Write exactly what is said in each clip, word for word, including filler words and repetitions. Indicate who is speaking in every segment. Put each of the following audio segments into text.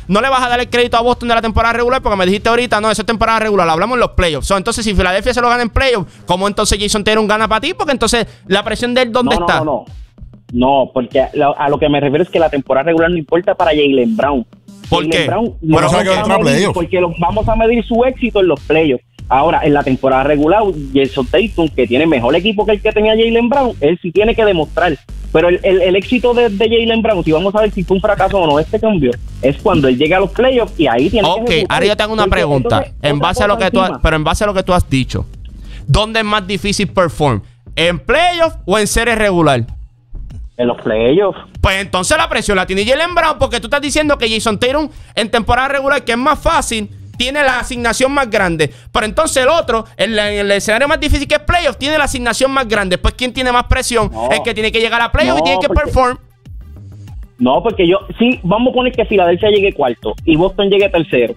Speaker 1: no le vas a dar el crédito a Boston de la temporada regular porque me dijiste ahorita, no, eso es temporada regular, hablamos en los playoffs. So, entonces, si Filadelfia se lo gana en playoffs, ¿cómo entonces Jason Tatum gana para ti? Porque entonces la presión de él, ¿dónde
Speaker 2: no,
Speaker 1: está?
Speaker 2: No, no, no. No, porque lo, a lo que me refiero es que la temporada regular no importa para Jaylen Brown.
Speaker 1: ¿Por
Speaker 2: Jaylen
Speaker 1: qué?
Speaker 2: Brown
Speaker 1: Pero
Speaker 2: no
Speaker 1: ¿por qué?
Speaker 2: vamos a medir, porque lo, vamos a medir su éxito en los playoffs. Ahora, en la temporada regular, Jason Tatum, que tiene mejor equipo que el que tenía Jaylen Brown, él sí tiene que demostrar. Pero el, el, el éxito de, de Jaylen Brown, si vamos a ver si fue un fracaso o no este cambio, es cuando él llega a los playoffs y ahí tiene
Speaker 1: okay,
Speaker 2: que
Speaker 1: Ok, ahora yo tengo una
Speaker 2: porque,
Speaker 1: pregunta.
Speaker 2: entonces,
Speaker 1: en base a lo que tú has, pero en base a lo que tú has dicho, ¿dónde es más difícil perform? ¿En playoffs o en series regular?
Speaker 2: En los playoffs.
Speaker 1: Pues entonces la presión la tiene Jaylen Brown, porque tú estás diciendo que Jason Tatum en temporada regular, que es más fácil, tiene la asignación más grande. Pero entonces el otro, en, la, en el escenario más difícil que es playoff, tiene la asignación más grande. Pues ¿quién tiene más presión?
Speaker 2: No,
Speaker 1: el que tiene que llegar a playoff
Speaker 2: no,
Speaker 1: y tiene que
Speaker 2: porque,
Speaker 1: perform.
Speaker 2: No, porque yo, sí, vamos a poner que Filadelfia llegue cuarto y Boston llegue tercero.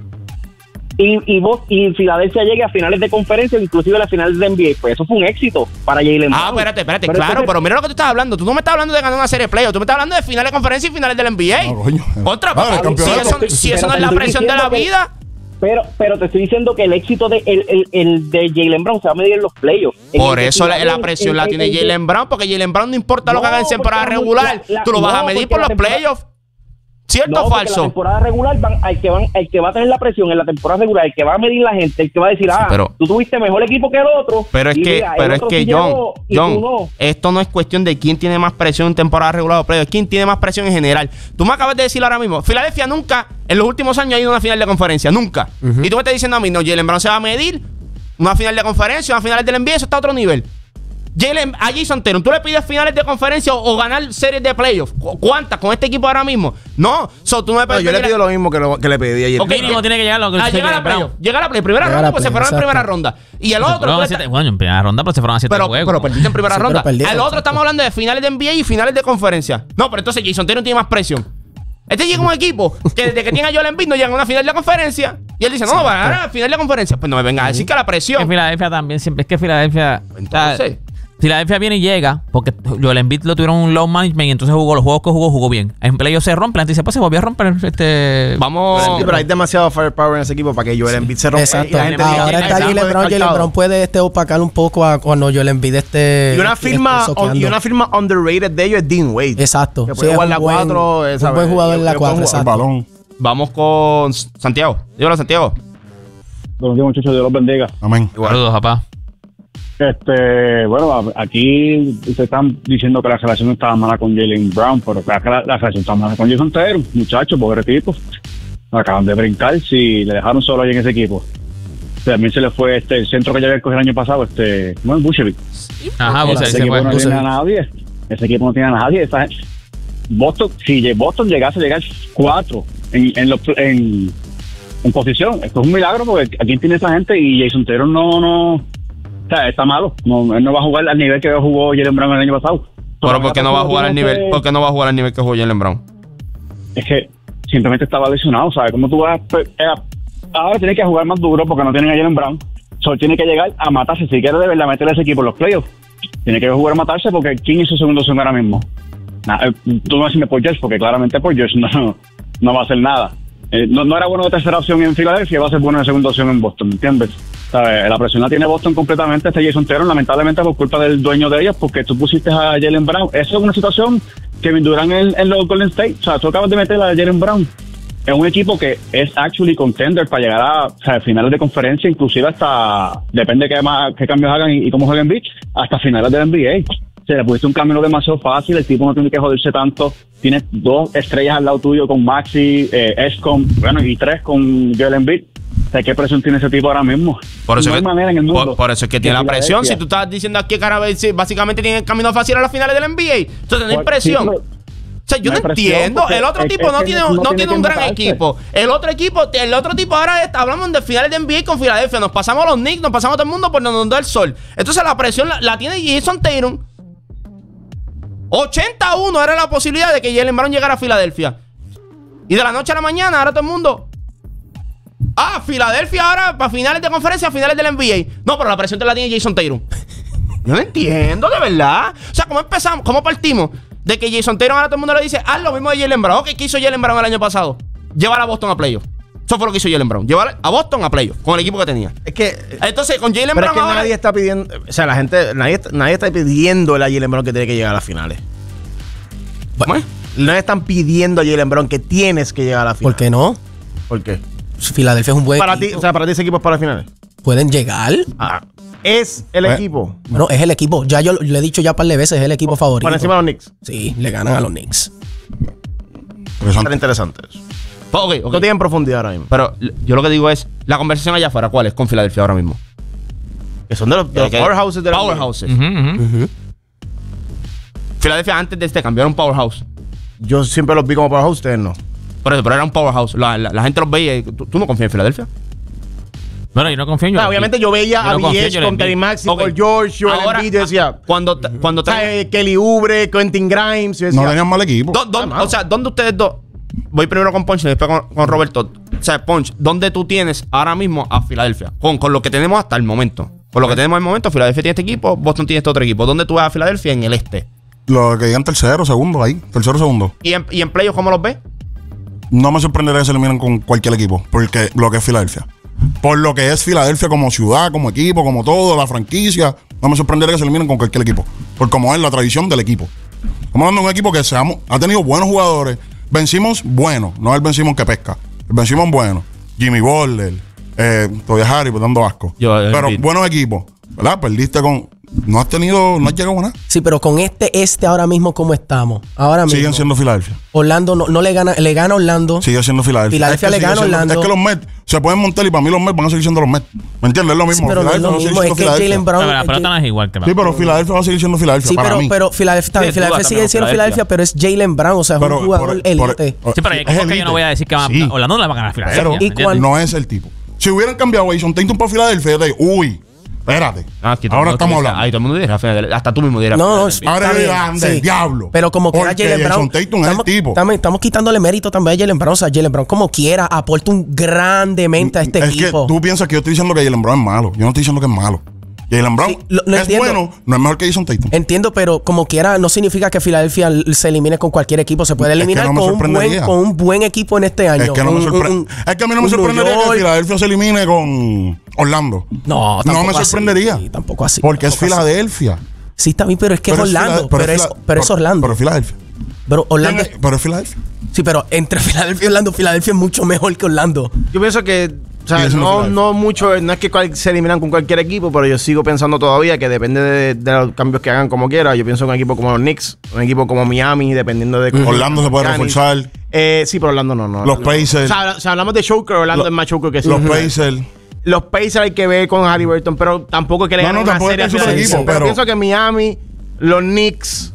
Speaker 2: Y, y, vos, y Filadelfia llegue a finales de conferencia, inclusive a las finales de N B A. Pues eso fue un éxito para Jaylen Brown.
Speaker 1: Ah, espérate, espérate,
Speaker 2: pero
Speaker 1: claro,
Speaker 2: entonces,
Speaker 1: pero mira lo que tú estás hablando. Tú no me estás hablando de ganar una serie de playoffs, tú me estás hablando de finales de conferencia y finales del N B A. No, coño. Otra,
Speaker 3: ah,
Speaker 1: si eso, si eso no es la presión de la
Speaker 2: que,
Speaker 1: vida.
Speaker 2: Pero, pero te estoy diciendo que el éxito de el, el, el de Jaylen Brown se va a medir en los playoffs.
Speaker 1: Por eso la, la presión en, la tiene Jaylen Brown, porque Jaylen Brown no importa no, lo que haga en temporada regular, la, la, tú lo vas no, a medir por los playoffs. ¿Cierto
Speaker 2: no,
Speaker 1: o falso?
Speaker 2: La temporada regular, van, el, que van, el que va a tener la presión en la temporada regular, el que va a medir la gente, el que va a decir, ah, sí, pero, tú tuviste mejor equipo que el otro.
Speaker 1: Pero es que,
Speaker 2: mira,
Speaker 1: pero es que
Speaker 2: sí
Speaker 1: John, John
Speaker 2: no.
Speaker 1: esto no es cuestión de quién tiene más presión en temporada regular o playoffs, es quién tiene más presión en general. Tú me acabas de decir ahora mismo, Filadelfia nunca, en los últimos años ha ido a una final de conferencia, nunca. Uh-huh. Y tú me estás diciendo a mí, no, Jaylen Brown se va a medir una final de conferencia, una final del N B A, eso está a otro nivel. Jaylen, a Jason Tatum, ¿tú le pides finales de conferencia o, o ganar series de playoffs? ¿Cuántas con este equipo ahora mismo? No, so, tú me
Speaker 4: no yo le pido lo mismo que, lo, que le pedí ayer.
Speaker 1: Okay,
Speaker 5: mínimo tiene que llegar lo que
Speaker 1: ah, llega a la playoff. Llega a la play. Primera ronda, pues se fueron en primera ronda. Y el otro.
Speaker 5: Pues siete, bueno, en primera ronda, pero se fueron a siete
Speaker 1: pero,
Speaker 5: juegos.
Speaker 1: Pero perdiste en primera
Speaker 4: sí,
Speaker 1: ronda.
Speaker 4: Al otro
Speaker 1: exacto. Estamos hablando de finales de N B A y finales de conferencia. No, pero entonces Jason Tatum tiene más presión. Este llega un equipo que desde que tiene a Joel Embiid no llega a una final de conferencia. Y él dice, no, va a ganar a la final de conferencia. Pues no me venga a decir que la presión.
Speaker 5: Es Filadelfia también, siempre es que Filadelfia. Entonces. Filadelfia viene y llega porque Joel Embiid lo tuvieron un low management y entonces jugó los juegos que jugó, jugó bien. En playoff se rompe, antes dice, pues se volvió a romper este...
Speaker 1: Vamos...
Speaker 4: Sí, pero hay demasiado firepower en ese equipo para que Joel Embiid se rompa.
Speaker 6: Exacto. Y la gente ahora diga, está Jaylen Brown, Jaylen Brown puede este opacar un poco a cuando Joel Embiid esté...
Speaker 4: Y una firma, on, y una firma underrated de ellos es Dean Wade.
Speaker 6: Exacto.
Speaker 4: Que puede sí, jugar la cuatro.
Speaker 6: Un buen jugador en la cuatro, exacto.
Speaker 1: Vamos con Santiago. Dígalo, Santiago.
Speaker 7: Buenos días, muchachos, Dios los bendiga.
Speaker 3: Amén.
Speaker 5: Saludos, papá.
Speaker 7: Este, bueno, aquí ustedes están diciendo que la relación estaba mala con Jaylen Brown, pero claro que la, la relación está mala con Jason Tatum, muchachos, pobre tipo. Acaban de brincar, si le dejaron solo ahí en ese equipo. También se le fue este el centro que ya había cogido el año pasado, este, bueno, Vucevic.
Speaker 5: Ajá, Vucevic.
Speaker 7: Ese equipo no tiene a nadie. Ese equipo no tiene a nadie. Esa, Boston, si Boston llegase a llegar cuatro en, en, los, en, en posición, esto es un milagro porque aquí tiene esa gente y Jason Tatum no, no, o sea, está malo. No, él no va a jugar al nivel que jugó Jaylen Brown el año pasado.
Speaker 1: Pero ¿por qué no va a jugar al nivel? ¿Por qué no va a jugar al nivel que jugó Jaylen Brown?
Speaker 7: Es que simplemente estaba lesionado, ¿sabes? ¿Cómo tú vas a, ahora tiene que jugar más duro porque no tienen a Jaylen Brown? Solo tiene que llegar a matarse. Si quiere de verdad meter a ese equipo en los playoffs, tiene que jugar a matarse porque ¿quién hizo segundo opción ahora mismo? Nah, tú no decime por Josh, porque claramente por Josh no, no va a hacer nada. Eh, no, no era bueno de tercera opción en Filadelfia, va a ser bueno de segunda opción en Boston, ¿me entiendes? ¿Sabes? La presión la tiene Boston completamente, este Jason Tatum, lamentablemente por culpa del dueño de ellos, porque tú pusiste a Jaylen Brown. Eso es una situación que Kevin Durant en, en los Golden State, o sea, tú acabas de meter a Jaylen Brown. Es un equipo que es actually contender para llegar a, o sea, finales de conferencia, inclusive hasta, depende qué, más, qué cambios hagan y, y cómo jueguen Beach, hasta finales del N B A. Se le pusiste un camino demasiado fácil, el tipo no tiene que joderse tanto. Tienes dos estrellas al lado tuyo con Maxi, eh, Escom, bueno, y tres con Joel Embiid. O sea, ¿qué presión tiene ese tipo ahora mismo?
Speaker 1: Por eso,
Speaker 7: no hay
Speaker 1: que,
Speaker 7: manera en el mundo
Speaker 1: por, por eso es que tiene la presión. Si tú estás diciendo aquí que ahora básicamente tiene el camino fácil a las finales del N B A, entonces no hay presión. Sí, pero, o sea, yo no, no entiendo. El otro tipo no tiene, no tiene un gran equipo. El otro equipo, el otro tipo ahora está, hablamos de finales de N B A con Filadelfia. Nos pasamos a los Knicks, nos pasamos a todo el mundo por donde nos da el sol. Entonces la presión la, la tiene Jason Tatum. ochenta a uno era la posibilidad de que Jaylen Brown llegara a Filadelfia. Y de la noche a la mañana, ahora todo el mundo. Ah, Filadelfia ahora para finales de conferencia, finales del N B A. No, pero la presión te la tiene Jason Tatum. Yo no entiendo, de verdad. O sea, ¿cómo empezamos? ¿Cómo partimos? De que Jason Tatum ahora todo el mundo le dice, haz lo mismo de Jaylen Brown. ¿Qué hizo Jaylen Brown el año pasado? llevar a Boston a playoff. Eso fue lo que hizo Jaylen Brown. Llevar a Boston a playoff con el equipo que tenía.
Speaker 4: Es que.
Speaker 1: Entonces, con Jaylen
Speaker 4: Pero
Speaker 1: Brown.
Speaker 4: es que
Speaker 1: ahora,
Speaker 4: nadie está pidiendo. O sea, la gente. Nadie, nadie está pidiendo a Jaylen Brown que tiene que llegar a las finales.
Speaker 1: ¿Cómo es?
Speaker 4: No están pidiendo a Jaylen Brown que tienes que llegar a las finales.
Speaker 6: ¿Por qué no?
Speaker 4: ¿Por qué?
Speaker 6: Filadelfia es un buen
Speaker 4: Para
Speaker 6: equipo.
Speaker 4: ti, o sea, para ti ese equipo es para las finales.
Speaker 6: ¿Pueden llegar?
Speaker 4: Ah, es el
Speaker 3: Eh.
Speaker 4: equipo.
Speaker 6: Bueno, es el equipo. Ya yo le he dicho ya un par de veces, es el equipo favorito.
Speaker 4: Por encima de los Knicks.
Speaker 6: Sí, le ganan a los Knicks.
Speaker 3: Porque son-
Speaker 4: Está interesante eso.
Speaker 1: Ok, ok.
Speaker 4: No tienen profundidad ahora mismo.
Speaker 1: Pero l- yo lo que digo es, la conversación allá afuera, ¿cuál es con Filadelfia ahora mismo?
Speaker 4: Que son de los, de los
Speaker 1: Que-
Speaker 4: powerhouses de la liga.
Speaker 1: Powerhouses.
Speaker 5: Ujú, ujú.
Speaker 6: Ujú.
Speaker 1: Filadelfia antes de este cambio era un powerhouse.
Speaker 4: Yo siempre los vi como powerhouse, ustedes no.
Speaker 1: Por eso, pero era un powerhouse. La, la- la gente los veía y ¿tú, tú no confías en Filadelfia?
Speaker 5: Bueno, yo no confío en
Speaker 4: Claro,
Speaker 5: Joel
Speaker 4: obviamente
Speaker 5: Embiid.
Speaker 4: yo veía
Speaker 5: Yo
Speaker 4: a
Speaker 5: no confío en
Speaker 4: Bies
Speaker 5: Joel
Speaker 4: con
Speaker 5: Embiid.
Speaker 4: Terry Maxey,
Speaker 1: Ok.
Speaker 4: con George, Joel
Speaker 1: Ahora,
Speaker 4: Embiid. Yo decía,
Speaker 1: Cuando, t- cuando
Speaker 4: o sea,
Speaker 1: te-
Speaker 4: eh, Kelly Oubre, Quentin Grimes. Yo decía,
Speaker 3: no tenían mal equipo.
Speaker 1: ¿Dó- dó-
Speaker 4: Ah, mano.
Speaker 1: o sea, ¿dónde ustedes dos? Voy primero con Punch y después con, con Roberto. O sea, Punch, ¿dónde tú tienes ahora mismo a Filadelfia? Con, con lo que tenemos hasta el momento. Con lo que tenemos al momento, Filadelfia tiene este equipo, Boston tiene este otro equipo. ¿Dónde tú ves a Filadelfia? En el este.
Speaker 3: Lo que digan tercero, segundo, ahí. Tercero, segundo.
Speaker 1: ¿Y en, y en playoffs cómo los ves?
Speaker 3: No me sorprendería que se eliminen con cualquier equipo. Porque lo que es Filadelfia. Por lo que es Filadelfia como ciudad, como equipo, como todo, la franquicia. No me sorprendería que se eliminen con cualquier equipo. Por como es la tradición del equipo. Estamos hablando de un equipo que seamos, ha tenido buenos jugadores. Vencimos buenos, no el vencimos que pesca. El vencimos buenos. Jimmy Butler, eh, todavía Harry, pues dando asco.
Speaker 1: Yo, eh,
Speaker 3: Pero
Speaker 1: Embiid.
Speaker 3: buenos equipos, ¿verdad? Perdiste con. No has tenido, no has llegado a nada.
Speaker 6: Sí, pero con este este ahora mismo como estamos. Ahora mismo.
Speaker 3: Siguen siendo Filadelfia.
Speaker 6: Orlando no, no le gana, le gana a Orlando.
Speaker 3: Sigue siendo Filadelfia.
Speaker 6: Filadelfia
Speaker 3: Es que
Speaker 6: le
Speaker 3: sigue
Speaker 6: gana a
Speaker 3: siendo-
Speaker 6: Orlando.
Speaker 3: Es que los Mets se pueden montar y para mí los Mets van a seguir siendo los Mets. ¿Me entiendes? Es lo
Speaker 6: Sí,
Speaker 3: mismo.
Speaker 6: pero no es lo
Speaker 3: Filadelfia va a
Speaker 6: mismo.
Speaker 3: seguir
Speaker 6: Es que
Speaker 3: siendo Filadelfia.
Speaker 6: Jaylen Brown.
Speaker 5: Pero la
Speaker 6: es
Speaker 5: pelota
Speaker 6: Jay-
Speaker 5: no es igual que
Speaker 3: Sí, pero Filadelfia va a seguir siendo Filadelfia.
Speaker 6: Sí,
Speaker 3: para
Speaker 6: pero,
Speaker 3: mí.
Speaker 6: pero Filadelfia, también,
Speaker 1: Sí,
Speaker 6: Filadelfia
Speaker 1: tú
Speaker 6: sigue
Speaker 1: también,
Speaker 6: siendo
Speaker 1: Filadelfia.
Speaker 6: Filadelfia, pero es Jaylen Brown, o sea, es
Speaker 3: Pero
Speaker 6: un jugador
Speaker 3: por-
Speaker 6: elite.
Speaker 3: por-
Speaker 5: Sí, pero hay
Speaker 3: es
Speaker 5: equipos que yo
Speaker 3: elite.
Speaker 5: no voy a decir que va,
Speaker 3: Sí.
Speaker 5: Orlando no le va a ganar a Filadelfia.
Speaker 3: Pero-
Speaker 6: ¿Y
Speaker 5: ¿entiendes?
Speaker 6: cuál?
Speaker 3: No es el tipo. Si hubieran cambiado a Jason Tatum por Filadelfia, yo te digo, uy, espérate.
Speaker 1: Ah, aquí todo el
Speaker 3: Ahora
Speaker 1: mundo
Speaker 3: estamos
Speaker 1: dice-
Speaker 3: hablando.
Speaker 1: Ahí todo el mundo dice Filadelfia. Hasta tú mismo dirás.
Speaker 6: No, no,
Speaker 1: Filadelfia.
Speaker 3: Ahora
Speaker 6: está bien,
Speaker 3: dirán del
Speaker 6: sí.
Speaker 3: diablo.
Speaker 6: Pero como quiera
Speaker 3: Porque
Speaker 6: Jaylen Brown.
Speaker 3: Jason Tatum es el
Speaker 6: estamos,
Speaker 3: tipo.
Speaker 6: Estamos, estamos quitándole mérito también a Jaylen Brown. O sea, Jaylen Brown, como quiera, aporta un grandemente a este
Speaker 3: es
Speaker 6: equipo.
Speaker 3: que tú piensas que yo estoy diciendo que Jaylen Brown es malo. Yo no estoy diciendo que es malo. Jaylen Brown
Speaker 6: Sí, lo- lo
Speaker 3: es
Speaker 6: entiendo.
Speaker 3: bueno, no es mejor que Jason Tatum.
Speaker 6: Entiendo, pero como quiera, no significa que Filadelfia l- se elimine con cualquier equipo. Se puede
Speaker 3: Es que
Speaker 6: eliminar
Speaker 3: no me
Speaker 6: con, un buen,
Speaker 3: sorprendería.
Speaker 6: con un buen equipo en este año.
Speaker 3: Es que, no me
Speaker 6: Un-
Speaker 3: sorpre-
Speaker 6: un-
Speaker 3: es que a mí no me
Speaker 6: un
Speaker 3: sorprendería
Speaker 6: New
Speaker 3: que
Speaker 6: York.
Speaker 3: Filadelfia se elimine con Orlando.
Speaker 6: No,
Speaker 3: No
Speaker 6: tampoco
Speaker 3: me
Speaker 6: así.
Speaker 3: sorprendería.
Speaker 6: Sí, tampoco así.
Speaker 3: Porque es
Speaker 6: tampoco así.
Speaker 3: Filadelfia.
Speaker 6: Sí, está bien, pero es que
Speaker 3: Pero
Speaker 6: es
Speaker 3: Fila-
Speaker 6: Orlando. Pero, es,
Speaker 3: Fila-
Speaker 6: pero es
Speaker 3: pero-
Speaker 6: Orlando.
Speaker 3: Pero es Filadelfia.
Speaker 6: Pero Orlando.
Speaker 3: ¿Quién es? Pero es Filadelfia.
Speaker 6: Sí, pero entre Filadelfia y Orlando, Filadelfia es mucho mejor que Orlando.
Speaker 4: Yo pienso que, o sea,
Speaker 3: Sigue siendo
Speaker 4: no,
Speaker 3: Filadelfia.
Speaker 4: no mucho, no es que cual- se eliminan con cualquier equipo, pero yo sigo pensando todavía que depende de, de los cambios que hagan como quiera. Yo pienso en un equipo como los Knicks, un equipo como Miami, dependiendo de cómo-
Speaker 3: Orlando se puede
Speaker 4: Giannis.
Speaker 3: reforzar.
Speaker 4: Eh, sí, pero Orlando no, no.
Speaker 3: Los
Speaker 4: no.
Speaker 3: Pacers.
Speaker 4: O sea, si hablamos de choker, Orlando
Speaker 3: Lo-
Speaker 4: es más choker que sí.
Speaker 3: Los Pacers.
Speaker 4: Los Pacers hay que ver con Harry Burton, pero tampoco es que le
Speaker 3: No,
Speaker 4: ganen
Speaker 3: no,
Speaker 4: una
Speaker 3: tampoco es
Speaker 4: serie a
Speaker 3: que es un
Speaker 4: Filadelfia.
Speaker 3: equipo,
Speaker 4: pero,
Speaker 3: pero-
Speaker 4: pienso que Miami, los Knicks,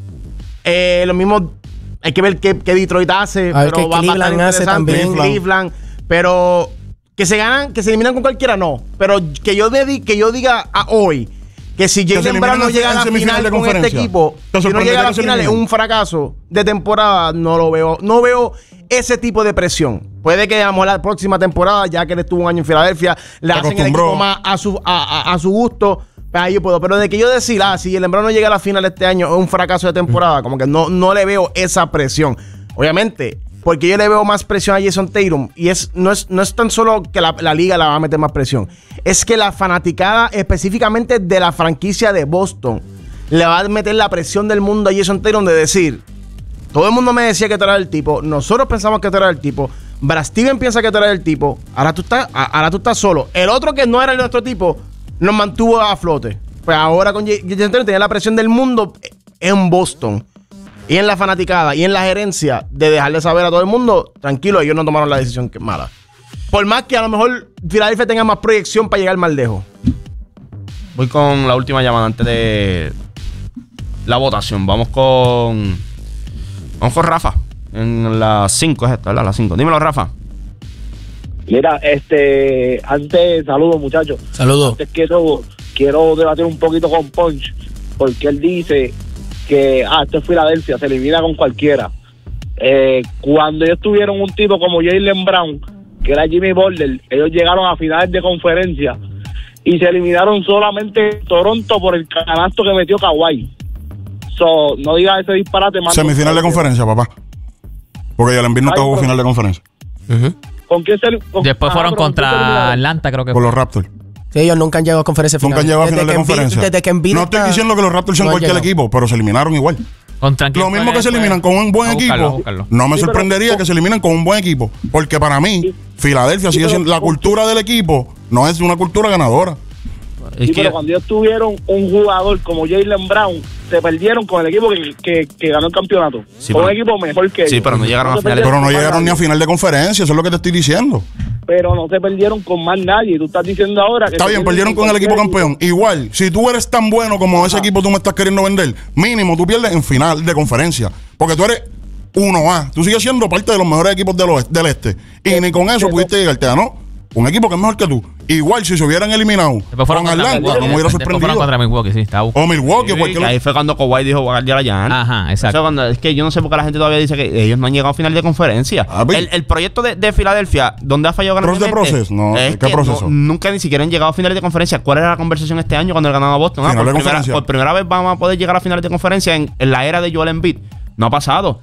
Speaker 4: eh, los mismos, hay que ver qué, qué Detroit hace,
Speaker 6: A ver
Speaker 4: pero
Speaker 6: qué
Speaker 4: va a estar
Speaker 6: Cleveland hace
Speaker 4: interesante.
Speaker 6: también.
Speaker 4: Cleveland, pero que se ganan, que se eliminan con cualquiera, no. Pero que yo, me di, que yo diga a hoy que si
Speaker 3: se
Speaker 4: Jaylen
Speaker 3: eliminan
Speaker 4: Brown no
Speaker 3: en-
Speaker 4: llega a
Speaker 3: en
Speaker 4: la
Speaker 3: semifinal
Speaker 4: final
Speaker 3: de
Speaker 4: con este
Speaker 3: conferencia.
Speaker 4: equipo,
Speaker 3: ¿Te
Speaker 4: si no llega a
Speaker 3: sorprendería
Speaker 4: la
Speaker 3: que se
Speaker 4: final es
Speaker 3: eliminen?
Speaker 4: un fracaso de temporada, no lo veo, no veo ese tipo de presión. Puede que a lo mejor la próxima temporada, ya que él estuvo un año en Filadelfia, le
Speaker 3: Se
Speaker 4: hacen el
Speaker 3: acostumbró.
Speaker 4: equipo más a su, a, a- a su gusto. Pues ahí yo puedo. Pero de que yo decir, ah, si el Brown no llega a la final este año, es un fracaso de temporada, como que no, no le veo esa presión. Obviamente, porque yo le veo más presión a Jason Tatum. Y es, no, es, no es tan solo que la, la liga la va a meter más presión. Es que la fanaticada, específicamente de la franquicia de Boston, le va a meter la presión del mundo a Jason Tatum de decir, todo el mundo me decía que tú eras el tipo, nosotros pensamos que tú eras el tipo, Brad Steven piensa que tú eras el tipo, ahora tú estás, a- ahora tú estás solo. El otro que no era el nuestro tipo, nos mantuvo a flote. Pues ahora con J- Jason Tatum tenía la presión del mundo en Boston. Y en la fanaticada y en la gerencia de dejarle saber a todo el mundo, tranquilo, ellos no tomaron la decisión que mala. Por más que a lo mejor Philadelphia tenga más proyección para llegar más lejos.
Speaker 1: Voy con la última llamada antes de la votación. Vamos con. Vamos con Rafa. En las cinco es esta, ¿verdad? Las cinco. Dímelo, Rafa.
Speaker 2: Mira, este, antes, saludos muchachos.
Speaker 6: Saludos.
Speaker 2: Antes quiero, quiero debatir un poquito con Punch, porque él dice que, ah, esto es Filadelfia, se elimina con cualquiera. Eh, cuando ellos tuvieron un tipo como Jaylen Brown, que era Jimmy Butler, ellos llegaron a finales de conferencia y se eliminaron solamente en Toronto por el canasto que metió Kawhi. So, no digas ese disparate más.
Speaker 3: Semifinal de conferencia, papá. Porque Joel Embiid nunca
Speaker 2: Ay,
Speaker 3: jugó
Speaker 2: pero-
Speaker 3: final de conferencia.
Speaker 6: Uh-huh.
Speaker 8: ¿Con quién se con,
Speaker 5: Después
Speaker 8: ajá,
Speaker 5: fueron
Speaker 8: pero ¿con quién se
Speaker 5: contra
Speaker 8: eliminaron?
Speaker 5: Atlanta, creo que
Speaker 3: Con
Speaker 5: fue.
Speaker 3: los Raptors.
Speaker 6: Sí, ellos nunca han llegado a conferencia final.
Speaker 3: Nunca han llegado a final de
Speaker 6: que Embiid-
Speaker 3: conferencia.
Speaker 6: desde que Embiid
Speaker 3: No estoy
Speaker 6: está-
Speaker 3: diciendo que los Raptors sean
Speaker 6: no han
Speaker 3: cualquier
Speaker 6: llegado.
Speaker 3: equipo, pero se eliminaron igual.
Speaker 5: Contra quién
Speaker 3: Lo mismo
Speaker 5: fue
Speaker 3: que se
Speaker 5: después.
Speaker 3: eliminan con un buen
Speaker 5: A buscarlo, a
Speaker 3: equipo.
Speaker 5: buscarlo.
Speaker 3: No me
Speaker 8: Sí, pero-
Speaker 3: sorprendería que se eliminen con un buen equipo. Porque para mí, Filadelfia sigue
Speaker 8: pero-
Speaker 3: siendo. La cultura del equipo no es una cultura ganadora.
Speaker 1: Es
Speaker 8: Sí,
Speaker 1: que-
Speaker 8: pero cuando ellos tuvieron un jugador como Jaylen Brown, se perdieron con el equipo que, que, que ganó el campeonato.
Speaker 1: Sí,
Speaker 8: con
Speaker 1: pero-
Speaker 8: un equipo mejor que
Speaker 1: Sí,
Speaker 8: ellos.
Speaker 1: pero no llegaron a
Speaker 8: se
Speaker 1: finales.
Speaker 8: perdieron
Speaker 3: Pero no
Speaker 8: con más
Speaker 3: llegaron ni a
Speaker 8: nadie.
Speaker 3: final de conferencia. Eso es lo que te estoy diciendo.
Speaker 8: Pero no se perdieron con más nadie. Tú estás diciendo ahora que
Speaker 3: Está
Speaker 8: se
Speaker 3: bien,
Speaker 8: pierden
Speaker 3: perdieron con el equipo
Speaker 8: cualquier
Speaker 3: campeón. Igual, si tú eres tan bueno como ese equipo tú me estás queriendo vender, mínimo tú pierdes en final de conferencia. Porque tú eres uno A. Tú sigues siendo parte de los mejores equipos del, oeste- del este. Y ni con eso pudiste llegar. Te ganó un equipo que es mejor que tú. Igual, si se hubieran eliminado
Speaker 5: Después fueron
Speaker 3: con
Speaker 5: contra
Speaker 3: Atlanta,
Speaker 5: Milwaukee.
Speaker 3: no me hubiera
Speaker 5: Después fueron
Speaker 3: sorprendido.
Speaker 5: contra Milwaukee, sí, estaba buscando.
Speaker 3: O Milwaukee, o
Speaker 1: Sí,
Speaker 3: cualquier
Speaker 1: que ahí fue cuando Kawhi dijo voy a guardiar allá.
Speaker 5: Ajá, exacto.
Speaker 1: Cuando, es que yo no sé por qué la gente todavía dice que ellos no han llegado a final de conferencia.
Speaker 3: Ah, pues.
Speaker 1: el, el proyecto de, de Filadelfia, donde ha fallado
Speaker 3: ¿Cross de
Speaker 1: grandemente,
Speaker 3: proceso? No,
Speaker 1: es
Speaker 3: ¿qué
Speaker 1: que
Speaker 3: proceso?
Speaker 1: no- nunca ni siquiera han llegado a finales de conferencia. ¿Cuál era la conversación este año cuando le ganaron a Boston? Ah,
Speaker 3: Final
Speaker 1: por,
Speaker 3: de
Speaker 1: primera,
Speaker 3: conferencia.
Speaker 1: por primera vez vamos a poder llegar a finales de conferencia en, en la era de Joel Embiid. No ha pasado.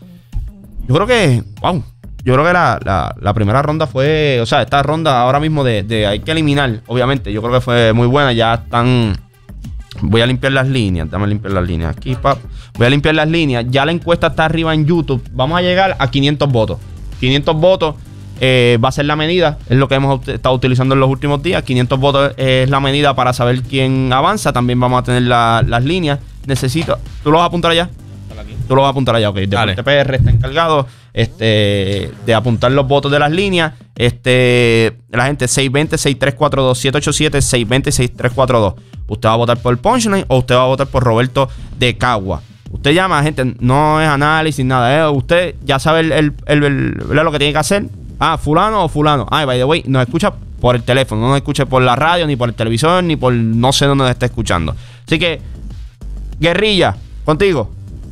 Speaker 1: Yo creo que, wow, yo creo que la, la, la primera ronda fue, o sea, esta ronda ahora mismo de, de hay que eliminar, obviamente, yo creo que fue muy buena. Ya están, voy a limpiar las líneas, dame limpiar las líneas aquí, pap. Voy a limpiar las líneas. Ya la encuesta está arriba en YouTube. Vamos a llegar a quinientos votos. quinientos votos eh, va a ser la medida, es lo que hemos ut- estado utilizando en los últimos días. quinientos votos es la medida para saber quién avanza. También vamos a tener la- las líneas. Necesito, ¿tú lo vas a apuntar allá? Tú lo vas a apuntar allá, ok. Deporte P R está encargado este, de apuntar los votos de las líneas. Este, la gente seis dos cero, seis tres cuatro dos, siete ocho siete, seis dos cero, seis tres cuatro dos. Usted va a votar por el Punchline o usted va a votar por Roberto de Cagua. Usted llama, gente, no es análisis, nada. ¿eh? Usted ya sabe el, el, el- el- ¿verdad? lo que tiene que hacer. Ah, fulano o fulano. Ah, by the way, nos escucha por el teléfono. No nos escucha por la radio, ni por el televisor, ni por no sé dónde nos está escuchando. Así que, Guerrilla, contigo.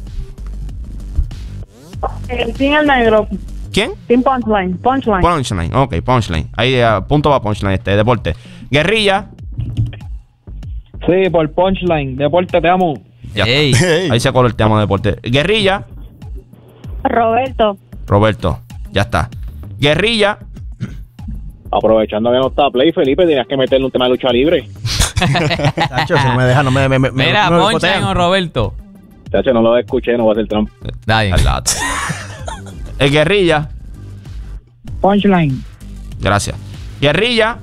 Speaker 9: El Team el negro.
Speaker 1: ¿Quién?
Speaker 9: Team Punchline. Punchline.
Speaker 1: Punchline, ok, Punchline. Ahí eh, punto va Punchline, este deporte. Guerrilla.
Speaker 10: Sí, por Punchline. Deporte, te amo.
Speaker 1: Ya está.
Speaker 5: Ey.
Speaker 3: Hey.
Speaker 1: Ahí se coló el tema de deporte. Guerrilla.
Speaker 9: Roberto.
Speaker 1: Roberto, ya está. Guerrilla.
Speaker 7: Aprovechando que no está Play, Felipe, tenías que meterle un tema de lucha libre.
Speaker 4: Tacho, si no me deja, no me. me, me
Speaker 5: Mira,
Speaker 4: me
Speaker 5: Punchline
Speaker 4: boicotean.
Speaker 5: o Roberto.
Speaker 7: Chacho, no lo escuché, no va a ser trampa.
Speaker 5: Da bien.
Speaker 1: Al lado. El Guerrilla.
Speaker 9: Punchline.
Speaker 1: Gracias. Guerrilla.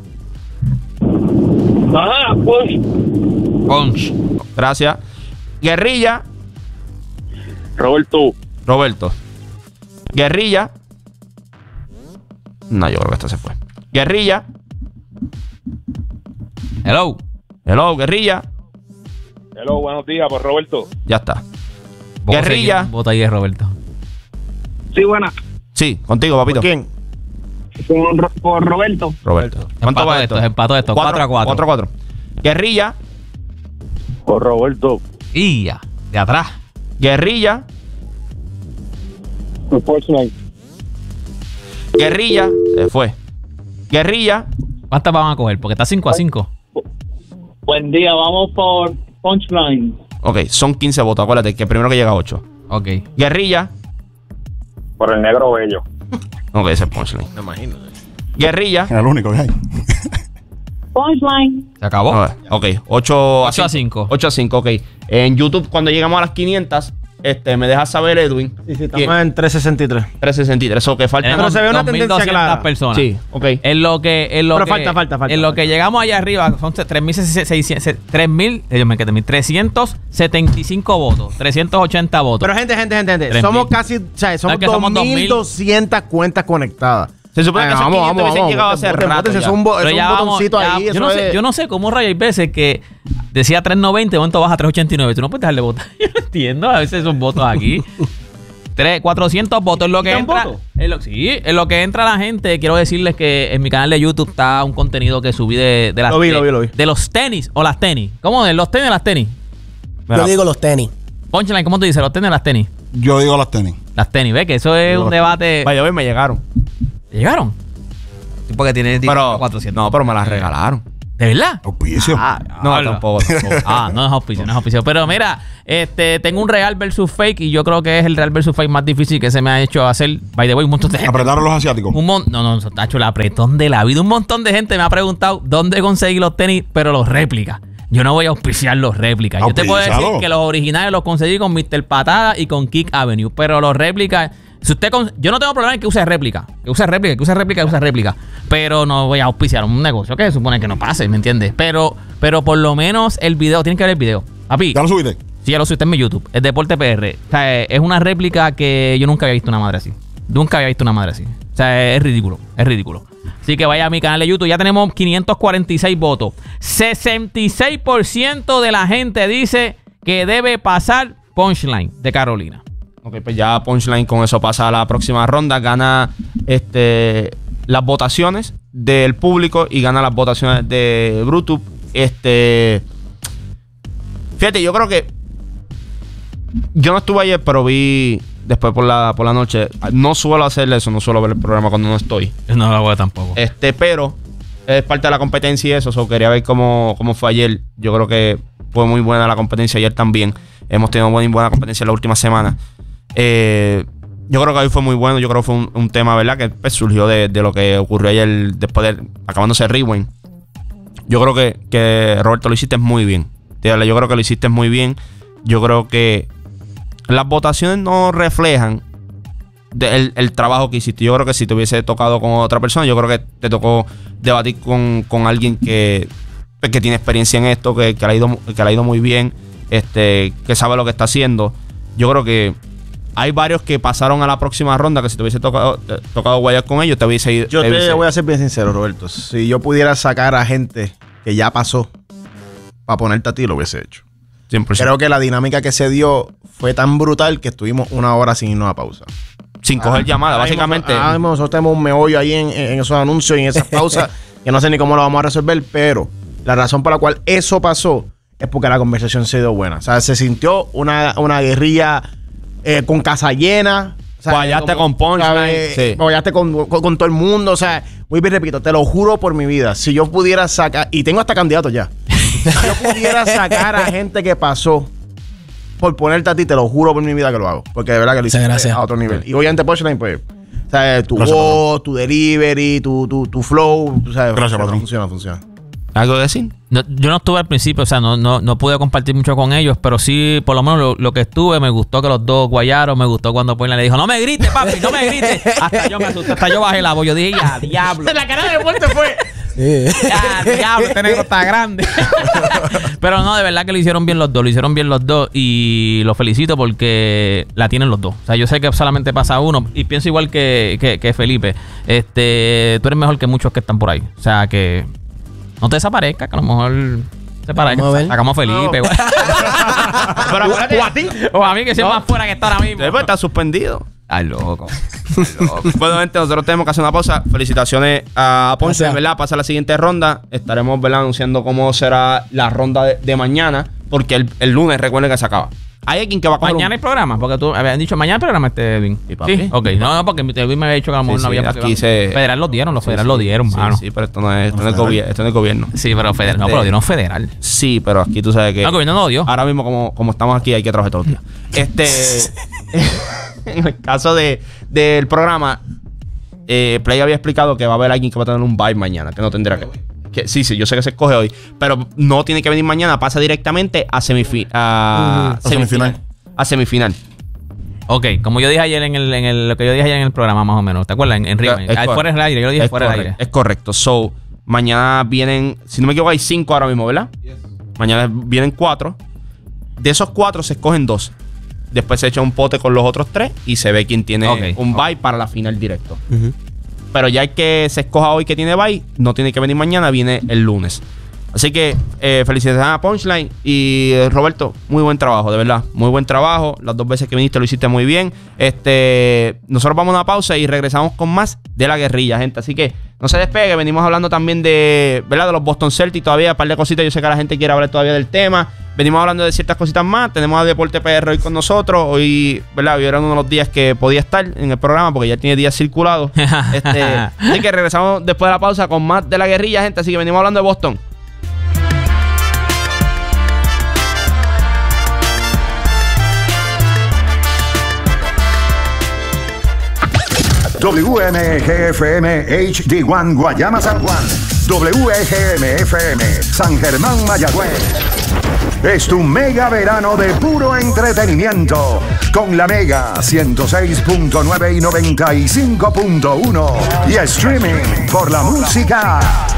Speaker 8: Ah, pues.
Speaker 5: Punch.
Speaker 1: Gracias. Guerrilla.
Speaker 7: Roberto,
Speaker 1: Roberto. Guerrilla. No, yo creo que esta se fue. Guerrilla.
Speaker 5: Hello.
Speaker 1: Hello, Guerrilla.
Speaker 7: hello, buenos días, por Roberto.
Speaker 1: Ya está.
Speaker 5: Vos
Speaker 1: Guerrilla.
Speaker 5: seguís, Vota ahí de Roberto.
Speaker 8: Sí, buena.
Speaker 1: Sí, contigo, papito.
Speaker 4: ¿Quién?
Speaker 8: Por, Ro- por Roberto.
Speaker 1: Roberto. ¿Cuánto
Speaker 5: Empató
Speaker 1: va
Speaker 5: esto,
Speaker 1: esto?
Speaker 5: empató esto. cuatro a cuatro.
Speaker 1: cuatro a cuatro. Guerrilla.
Speaker 7: Por Roberto.
Speaker 5: Y ya. De atrás.
Speaker 1: Guerrilla.
Speaker 7: Por Punchline.
Speaker 1: Guerrilla. Se fue. Guerrilla.
Speaker 5: ¿Cuántas van a coger? Porque está cinco a cinco.
Speaker 10: Buen día, vamos por Punchline.
Speaker 1: Ok, son quince votos. Acuérdate que primero que llega ocho.
Speaker 5: Ok.
Speaker 1: Guerrilla.
Speaker 7: Por el negro bello.
Speaker 1: Ok, ese es Punchline.
Speaker 4: Me imagino.
Speaker 1: Guerrilla.
Speaker 3: Era el único que hay.
Speaker 9: Punchline.
Speaker 5: Se acabó.
Speaker 1: A ver, ok, ocho
Speaker 5: Ocho a cinco.
Speaker 1: ocho a cinco, ok. En YouTube, cuando llegamos a las quinientas, este, me dejas saber, Edwin.
Speaker 4: Sí, sí, estamos en trescientos sesenta y tres.
Speaker 1: trescientos sesenta y tres, eso que falta.
Speaker 4: Pero se ve una
Speaker 5: dos mil
Speaker 4: tendencia
Speaker 5: doscientas
Speaker 4: clara.
Speaker 5: personas.
Speaker 1: Sí, ok.
Speaker 5: En lo que, en lo
Speaker 4: Pero
Speaker 5: que,
Speaker 4: falta, falta, falta,
Speaker 5: En lo
Speaker 4: falta.
Speaker 5: que llegamos allá arriba son tres mil seiscientos, tres mil, Dios me quedé, trescientos setenta y cinco votos, trescientos ochenta votos.
Speaker 4: Pero gente, gente, gente, gente.
Speaker 5: Tres
Speaker 4: Somos
Speaker 5: mil.
Speaker 4: casi, o sea, somos,
Speaker 5: Es que somos
Speaker 4: dos mil doscientas cuentas conectadas.
Speaker 1: Se supone que
Speaker 4: Venga,
Speaker 1: esos
Speaker 4: vamos,
Speaker 1: quinientos
Speaker 4: vamos,
Speaker 1: hubiesen
Speaker 4: vamos,
Speaker 1: llegado
Speaker 4: boten,
Speaker 1: hace
Speaker 4: boten,
Speaker 1: rato
Speaker 4: boten,
Speaker 1: ya.
Speaker 4: Es un, bo-
Speaker 5: Pero
Speaker 4: es un
Speaker 5: ya vamos,
Speaker 4: botoncito
Speaker 5: ya-
Speaker 4: ahí.
Speaker 5: yo,
Speaker 4: eso
Speaker 5: no sé,
Speaker 4: es-
Speaker 5: yo no sé cómo rayos hay veces que decía trescientos noventa, de momento baja a trescientos ochenta y nueve. Tú no puedes dejarle votar. Yo no entiendo. A veces son votos aquí. Tres, cuatrocientos votos es lo que
Speaker 4: ¿Quitan
Speaker 5: entra.
Speaker 4: votos?
Speaker 5: Es lo, sí, es lo que entra la gente. Quiero decirles que en mi canal de YouTube está un contenido que subí de, de las
Speaker 4: Lo vi,
Speaker 5: de,
Speaker 4: lo vi, lo vi.
Speaker 5: de los tenis o las tenis. ¿Cómo de los tenis o las tenis?
Speaker 6: Yo digo los tenis.
Speaker 5: Punchline, ¿cómo tú dices? ¿Los tenis o las tenis?
Speaker 3: Yo digo las tenis.
Speaker 5: Las tenis, ¿ves? Que eso es un debate.
Speaker 1: Vaya, hoy me llegaron.
Speaker 5: ¿Llegaron? Sí, porque tiene
Speaker 1: Pero,
Speaker 5: cuatrocientos.
Speaker 1: no, pero me las regalaron.
Speaker 5: ¿De verdad?
Speaker 3: Auspicio.
Speaker 5: Ah,
Speaker 1: No,
Speaker 5: no,
Speaker 1: tampoco, tampoco.
Speaker 5: Ah, no es auspicio, no es auspicio. Pero mira, este, tengo un real versus fake y yo creo que es el real versus fake más difícil que se me ha hecho hacer. By the way, un montón de gente.
Speaker 3: Apretar a los asiáticos.
Speaker 5: Un mon no, no, tacho, el apretón de la vida. Un montón de gente me ha preguntado dónde conseguí los tenis, pero los réplicas. Yo no voy a auspiciar los réplicas. Yo te puedo decir
Speaker 3: Auspícialo.
Speaker 5: que los originales los conseguí con mister Patada y con Kick Avenue, pero los réplicas... Si usted con, yo no tengo problema en que use réplica. Que use réplica, que use réplica, que use réplica. Pero no voy a auspiciar un negocio que se supone que no pase, ¿me entiendes? Pero, pero por lo menos el video, tienen que ver el video. Papi.
Speaker 3: ¿Ya lo subiste?
Speaker 5: Sí, ya lo subiste en mi YouTube. Es Deporte P R. O sea, es una réplica que yo nunca había visto una madre así. Nunca había visto una madre así. O sea, es ridículo. Es ridículo. Así que vaya a mi canal de YouTube. Ya tenemos quinientos cuarenta y seis votos. sesenta y seis por ciento de la gente dice que debe pasar Punchline de Carolina.
Speaker 1: Ok, pues ya Punchline con eso pasa a la próxima ronda. Gana este las votaciones del público y gana las votaciones de Brutus. Este. Fíjate, yo creo que. Yo no estuve ayer, pero vi después por la, por la noche. No suelo hacer eso, no suelo ver el programa cuando no estoy.
Speaker 5: No lo hago tampoco.
Speaker 1: Este, pero es parte de la competencia y eso. So, quería ver cómo, cómo fue ayer. Yo creo que fue muy buena la competencia ayer también. Hemos tenido buena, buena competencia en la última semana. Eh, yo creo que hoy fue muy bueno. Yo creo que fue un, un tema, ¿verdad? Que pues, surgió de, de lo que ocurrió ayer después de acabándose el Rewind. Yo creo que, que Roberto lo hiciste muy bien. Yo creo que lo hiciste muy bien. Yo creo que las votaciones no reflejan de el, el trabajo que hiciste. Yo creo que si te hubiese tocado con otra persona, yo creo que te tocó debatir con, con alguien que, que tiene experiencia en esto, que, que, le ha ido, que le ha ido muy bien, este, que sabe lo que está haciendo. Yo creo que hay varios que pasaron a la próxima ronda que si te hubiese tocado, te, tocado guayar con ellos, te hubiese ido.
Speaker 4: Yo
Speaker 1: te
Speaker 4: te
Speaker 1: hubiese...
Speaker 4: voy a ser bien sincero, Roberto. Si yo pudiera sacar a gente que ya pasó para ponerte a ti, lo hubiese hecho.
Speaker 1: cien por ciento.
Speaker 4: Creo que la dinámica que se dio fue tan brutal que estuvimos una hora sin irnos a pausa.
Speaker 1: Sin coger
Speaker 4: ah,
Speaker 1: llamada,
Speaker 4: ahora
Speaker 1: básicamente.
Speaker 4: Mismo, ahora mismo nosotros tenemos un meollo ahí en, en esos anuncios y en esas pausas que no sé ni cómo lo vamos a resolver, pero la razón por la cual eso pasó es porque la conversación se dio buena. O sea, se sintió una, una guerrilla eh, con casa llena. O sea,
Speaker 1: Guayaste con Punchline. Sí.
Speaker 4: Guayaste con, con, con todo el mundo. O sea, muy bien, repito, te lo juro por mi vida. Si yo pudiera sacar, y tengo hasta candidatos ya. Si yo pudiera sacar a gente que pasó por ponerte a ti, te lo juro por mi vida que lo hago. Porque de verdad que lo hice
Speaker 6: gracias.
Speaker 4: a otro nivel. Y obviamente Punchline, pues, o sea, tu
Speaker 3: Gracias,
Speaker 4: voz, tu delivery, tu, tu, tu flow. O sea,
Speaker 3: Gracias, patrón.
Speaker 4: Funciona, funciona.
Speaker 1: ¿Algo que decir?
Speaker 5: No, yo no estuve al principio, o sea, no, no, no pude compartir mucho con ellos, pero sí, por lo menos lo, lo que estuve, me gustó que los dos guayaron, me gustó cuando Poinla le dijo, no me grites, papi, no me grites. Hasta yo me asusté, hasta yo bajé la voz, yo dije, ya, diablo. La cara de muerte fue, ya, diablo, este negro está grande. Pero no, de verdad que lo hicieron bien los dos, lo hicieron bien los dos y los felicito porque la tienen los dos. O sea, yo sé que solamente pasa uno y pienso igual que, que, que Felipe. Este, tú eres mejor que muchos que están por ahí. O sea, que no te desaparezca, que a lo mejor se parezca. Sacamos a Felipe. No. Pero acuérdate, o a ti. O a mí, que soy no. más fuera que está ahora mismo.
Speaker 1: Después está suspendido.
Speaker 5: Ay, loco.
Speaker 1: loco. Bueno, gente, nosotros tenemos que hacer una pausa. Felicitaciones a Ponce, ¿verdad? Pasa a la siguiente ronda. Estaremos, ¿verdad?, anunciando cómo será la ronda de, de mañana. Porque el, el lunes, recuerden que se acaba. Hay alguien que va a coger
Speaker 5: mañana
Speaker 1: un...
Speaker 5: hay programa, porque tú habías dicho mañana el programa este Edwin.
Speaker 1: ¿Y papi?
Speaker 5: Sí, ok. No, no, porque Edwin me había dicho que a lo mejor
Speaker 1: sí,
Speaker 5: no había
Speaker 1: sí, aquí se...
Speaker 5: Federal lo dieron, los
Speaker 1: sí,
Speaker 5: federal
Speaker 1: sí,
Speaker 5: lo dieron,
Speaker 1: sí,
Speaker 5: mano.
Speaker 1: Sí, pero esto no es, esto no es, gobier esto no es gobierno.
Speaker 5: Sí, pero federal. Este... No, pero lo dieron federal.
Speaker 1: Sí, pero aquí tú sabes que...
Speaker 5: No, el gobierno no lo dio.
Speaker 1: Ahora mismo, como, como estamos aquí, hay que trabajar todos los días. Este... en el caso de, del programa, eh, Play había explicado que va a haber alguien que va a tener un bye mañana, que no tendrá que... Que, sí, sí, yo sé que se escoge hoy, pero no tiene que venir mañana, pasa directamente a, semifi a,
Speaker 3: uh, a semifinal. semifinal.
Speaker 1: A semifinal.
Speaker 5: Ok, como yo dije ayer en el, en el lo que yo dije ayer en el programa, más o menos, ¿te acuerdas? En, en Riven. Ah, fuera del aire, yo lo dije
Speaker 1: es
Speaker 5: fuera del aire.
Speaker 1: Es correcto. So, mañana vienen, si no me equivoco, hay cinco ahora mismo, ¿verdad? Yes. Mañana vienen cuatro. De esos cuatro se escogen dos. Después se echa un pote con los otros tres y se ve quién tiene okay. un bye okay. para la final directo. Uh-huh. Pero ya el que se escoja hoy que tiene bye, no tiene que venir mañana, viene el lunes. Así que eh, felicidades a Punchline y eh, Roberto, muy buen trabajo, de verdad, muy buen trabajo. Las dos veces que viniste lo hiciste muy bien. Este, nosotros vamos a una pausa y regresamos con más de la guerrilla, gente. Así que no se despegue, venimos hablando también de, ¿verdad?, de los Boston Celtics todavía, un par de cositas. Yo sé que la gente quiere hablar todavía del tema. Venimos hablando de ciertas cositas más. Tenemos a Deporte P R hoy con nosotros. Hoy, ¿verdad?, hoy era uno de los días que podía estar en el programa porque ya tiene días circulados. este, así que regresamos después de la pausa con más de la guerrilla, gente. Así que venimos hablando de Boston.
Speaker 11: W M G F M H D uno Guayama San Juan. W G M F M San Germán Mayagüez. Es tu mega verano de puro entretenimiento con la Mega ciento seis punto nueve y noventa y cinco punto uno y streaming por la música.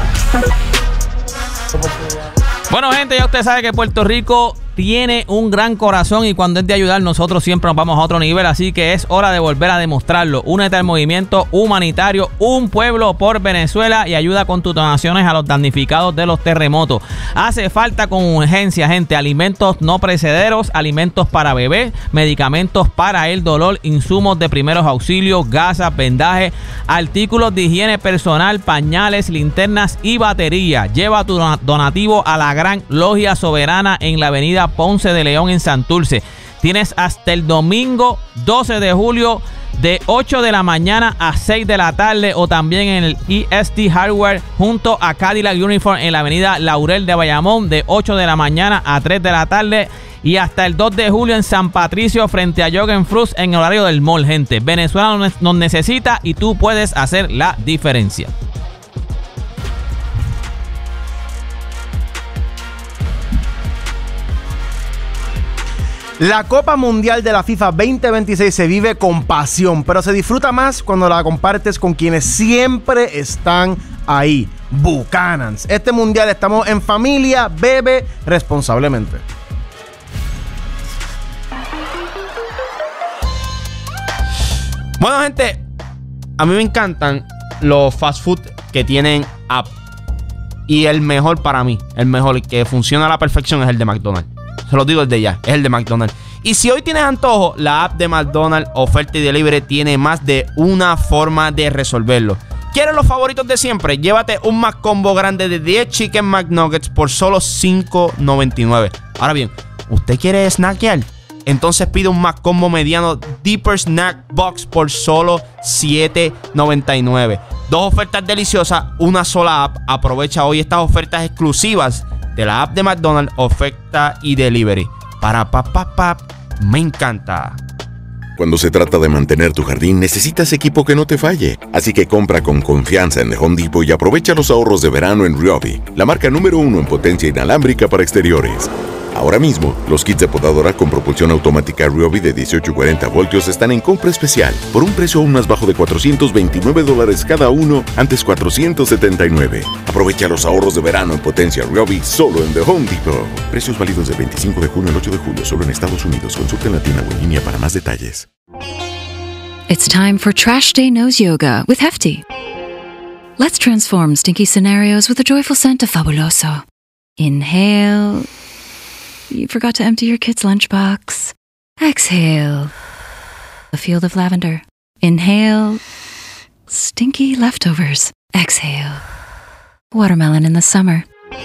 Speaker 5: Bueno, gente, ya usted sabe que Puerto Rico tiene un gran corazón y cuando es de ayudar nosotros siempre nos vamos a otro nivel, así que es hora de volver a demostrarlo. Únete al movimiento humanitario Un Pueblo por Venezuela y ayuda con tus donaciones a los damnificados de los terremotos. Hace falta con urgencia, gente, alimentos no perecederos, alimentos para bebés, medicamentos para el dolor, insumos de primeros auxilios, gasas, vendajes, artículos de higiene personal, pañales, linternas y baterías. Lleva tu donativo a la Gran Logia Soberana en la avenida Ponce de León en Santurce. Tienes hasta el domingo doce de julio de ocho de la mañana a seis de la tarde o también en el E S T Hardware junto a Cadillac Uniform en la avenida Laurel de Bayamón de ocho de la mañana a tres de la tarde y hasta el dos de julio en San Patricio frente a Jürgen Fruss en el horario del mall, gente. Venezuela nos necesita y tú puedes hacer la diferencia.
Speaker 4: La Copa Mundial de la FIFA veinte veintiséis se vive con pasión, pero se disfruta más cuando la compartes con quienes siempre están ahí. Buchanan's. Este mundial estamos en familia, bebe responsablemente.
Speaker 1: Bueno, gente, a mí me encantan los fast food que tienen app. Y el mejor para mí, el mejor que funciona a la perfección es el de McDonald's. Se lo digo desde ya, es el de McDonald's. Y si hoy tienes antojo, la app de McDonald's Oferta y Delivery tiene más de una forma de resolverlo. ¿Quieres los favoritos de siempre? Llévate un McCombo grande de diez Chicken McNuggets por solo cinco noventa y nueve. Ahora bien, ¿usted quiere snackear? Entonces pide un McCombo mediano Deeper Snack Box por solo siete noventa y nueve. Dos ofertas deliciosas, una sola app. Aprovecha hoy estas ofertas exclusivas de la app de McDonald's Oferta y Delivery. Para pa pa pa, me encanta.
Speaker 12: Cuando se trata de mantener tu jardín, necesitas equipo que no te falle. Así que compra con confianza en The Home Depot y aprovecha los ahorros de verano en Ryobi, la marca número uno en potencia inalámbrica para exteriores. Ahora mismo, los kits de podadora con propulsión automática Ryobi de dieciocho y cuarenta voltios están en compra especial por un precio aún más bajo de cuatrocientos veintinueve dólares cada uno, antes cuatrocientos setenta y nueve. Aprovecha los ahorros de verano en potencia Ryobi solo en The Home Depot. Precios válidos del veinticinco de junio al ocho de julio solo en Estados Unidos. Consulta en la tienda o en línea para más detalles.
Speaker 13: It's time for Trash Day Nose Yoga with Hefty. Let's transform stinky scenarios with a joyful scent of Fabuloso. Inhale. You forgot to empty your kid's lunchbox. Exhale. A field of lavender. Inhale. Stinky leftovers. Exhale. Watermelon in the summer.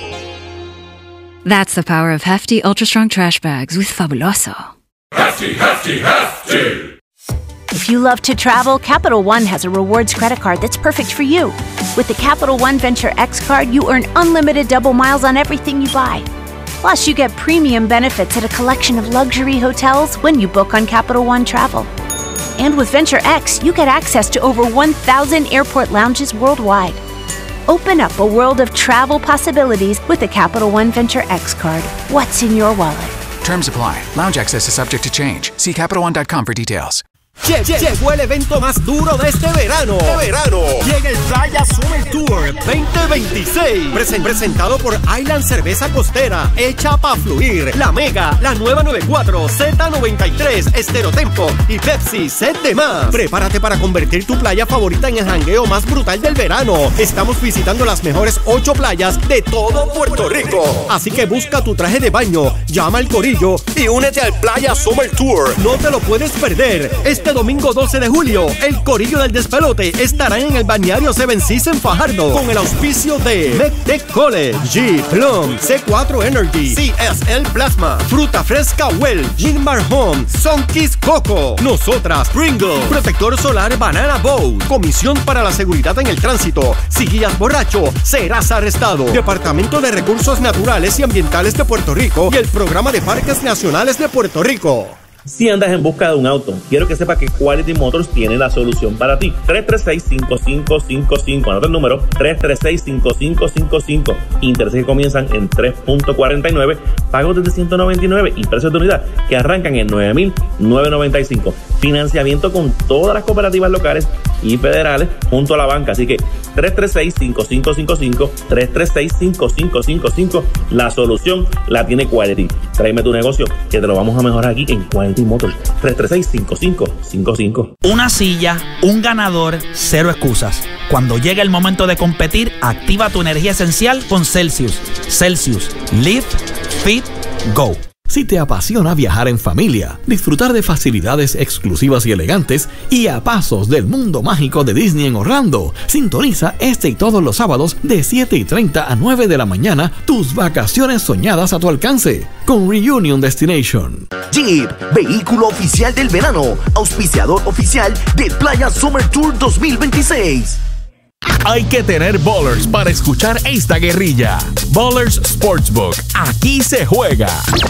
Speaker 13: That's the power of Hefty Ultra Strong Trash Bags with Fabuloso.
Speaker 14: Hefty, hefty, hefty!
Speaker 15: If you love to travel, Capital One has a rewards credit card that's perfect for you. With the Capital One Venture X card, you earn unlimited double miles on everything you buy. Plus, you get premium benefits at a collection of luxury hotels when you book on Capital One Travel. And with Venture X, you get access to over one thousand airport lounges worldwide. Open up a world of travel possibilities with the Capital One Venture X card. What's in your wallet?
Speaker 16: Terms apply. Lounge access is subject to change. See Capital One dot com for details.
Speaker 17: Llegó el evento más duro de este verano. De verano. Llega el Playa Summer Tour veinte veintiséis. Presen- presentado por Island Cerveza Costera, hecha pa' fluir. La Mega, la nueva noventa y cuatro, Z noventa y tres, Estereotempo y Pepsi, Set de más. Prepárate para convertir tu playa favorita en el jangueo más brutal del verano. Estamos visitando las mejores ocho playas de todo Puerto Rico. Así que busca tu traje de baño, llama al corillo y únete al Playa Summer Tour. No te lo puedes perder. Este domingo doce de julio, el Corillo del Despelote estará en el balneario Seven Seas en Fajardo con el auspicio de MedTech College, G Plum, C cuatro Energy, C S L Plasma, Fruta Fresca Well, Gilmar Home, Sunkiss Coco, Nosotras, Pringle, Protector Solar Banana Boat, Comisión para la Seguridad en el Tránsito. Si guías borracho, serás arrestado. Departamento de Recursos Naturales y Ambientales de Puerto Rico y el Programa de Parques Nacionales de Puerto Rico.
Speaker 18: Si andas en busca de un auto, quiero que sepas que Quality Motors tiene la solución para ti. tres tres seis, cinco cinco cinco cinco. Anota el número tres tres seis, cinco cinco cinco cinco. Intereses que comienzan en tres punto cuarenta y nueve, pagos desde ciento noventa y nueve y precios de unidad que arrancan en nueve mil novecientos noventa y cinco. Financiamiento con todas las cooperativas locales y federales junto a la banca. Así que tres tres seis, cinco cinco cinco cinco, tres tres seis, cinco cinco cinco cinco. La solución la tiene Quality. Tráeme tu negocio que te lo vamos a mejorar aquí en Quality Motors. tres tres seis, cinco cinco cinco cinco.
Speaker 19: Una silla, un ganador, cero excusas. Cuando llegue el momento de competir, activa tu energía esencial con Celsius. Celsius. Live Fit Go.
Speaker 20: Si te apasiona viajar en familia, disfrutar de facilidades exclusivas y elegantes y a pasos del mundo mágico de Disney en Orlando, sintoniza este y todos los sábados de siete y treinta a nueve de la mañana tus vacaciones soñadas a tu alcance con Reunion Destination.
Speaker 21: Jeep, vehículo oficial del verano, auspiciador oficial de Playa Summer Tour dos mil veintiséis.
Speaker 22: Hay que tener Ballers para escuchar esta guerrilla. Ballers Sportsbook. Aquí se juega.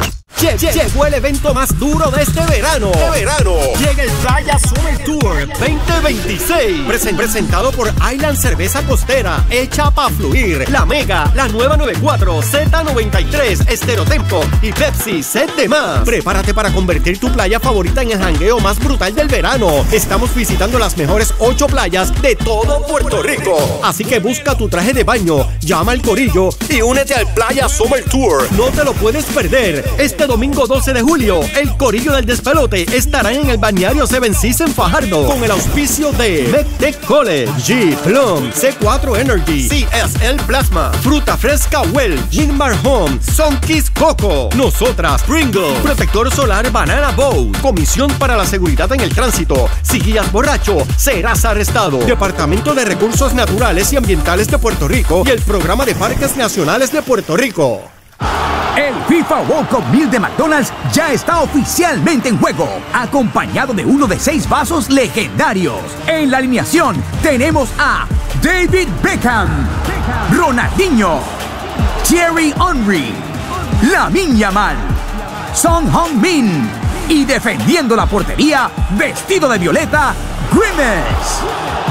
Speaker 17: Llegó el evento más duro de este verano. De verano. Llega el Playa Summer Tour veinte veintiséis. Presen- presentado por Island Cerveza Costera. Hecha pa' fluir. La Mega, la nueva noventa y cuatro, Z noventa y tres, Estereotempo y Pepsi Set de más. Prepárate para convertir tu playa favorita en el jangueo más brutal del verano. Estamos visitando las mejores ocho playas de todo Puerto Rico. Así que busca tu traje de baño, llama al corillo y únete al Playa Summer Tour. No te lo puedes perder. Este domingo doce de julio, el Corillo del Despelote estarán en el balneario Seven Seas en Fajardo con el auspicio de MedTech College, G Plum, C cuatro Energy, C S L Plasma, Fruta Fresca Well, Jinmar Home, Sunkiss Coco, Nosotras, Pringle, Protector Solar Banana Boat, Comisión para la Seguridad en el Tránsito. Si guías borracho, serás arrestado. Departamento de Recursos Naturales y Ambientales de Puerto Rico y el Programa de Parques Nacionales de Puerto Rico.
Speaker 23: El FIFA World Cup Meal de McDonald's ya está oficialmente en juego, acompañado de uno de seis vasos legendarios. En la alineación tenemos a David Beckham, Ronaldinho, Thierry Henry, Lamine Yamal, Son Heung-min y defendiendo la portería, vestido de violeta, Grimace.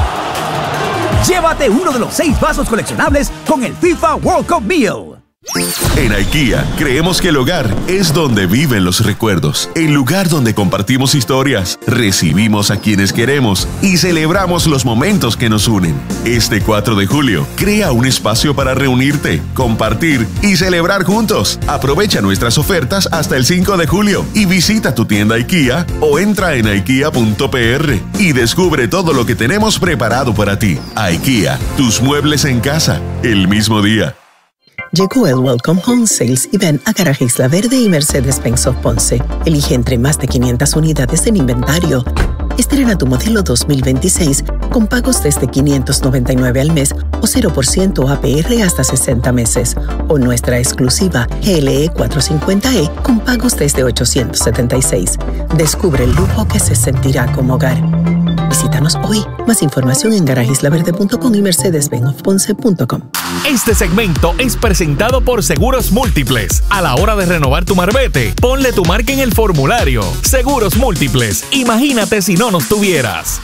Speaker 23: Llévate uno de los seis vasos coleccionables con el FIFA World Cup Meal.
Speaker 24: En IKEA creemos que el hogar es donde viven los recuerdos, el lugar donde compartimos historias, recibimos a quienes queremos y celebramos los momentos que nos unen. Este cuatro de julio, crea un espacio para reunirte, compartir y celebrar juntos. Aprovecha nuestras ofertas hasta el cinco de julio y visita tu tienda IKEA o entra en ikea punto p r y descubre todo lo que tenemos preparado para ti. IKEA, tus muebles en casa, el mismo día.
Speaker 25: Llegó el Welcome Home Sales y ven a Garaje Isla Verde y Mercedes-Benz of Ponce. Elige entre más de quinientas unidades en inventario. Estrena tu modelo dos mil veintiséis con pagos desde quinientos noventa y nueve al mes o cero por ciento A P R hasta sesenta meses. O nuestra exclusiva G L E cuatrocientos cincuenta E con pagos desde ochocientos setenta y seis. Descubre el lujo que se sentirá como hogar. Visítanos hoy. Más información en garaje isla verde punto com y mercedes benz of ponce punto com.
Speaker 22: Este segmento es presentado por Seguros Múltiples. A la hora de renovar tu marbete, ponle tu marca en el formulario. Seguros Múltiples. Imagínate si no nos tuvieras.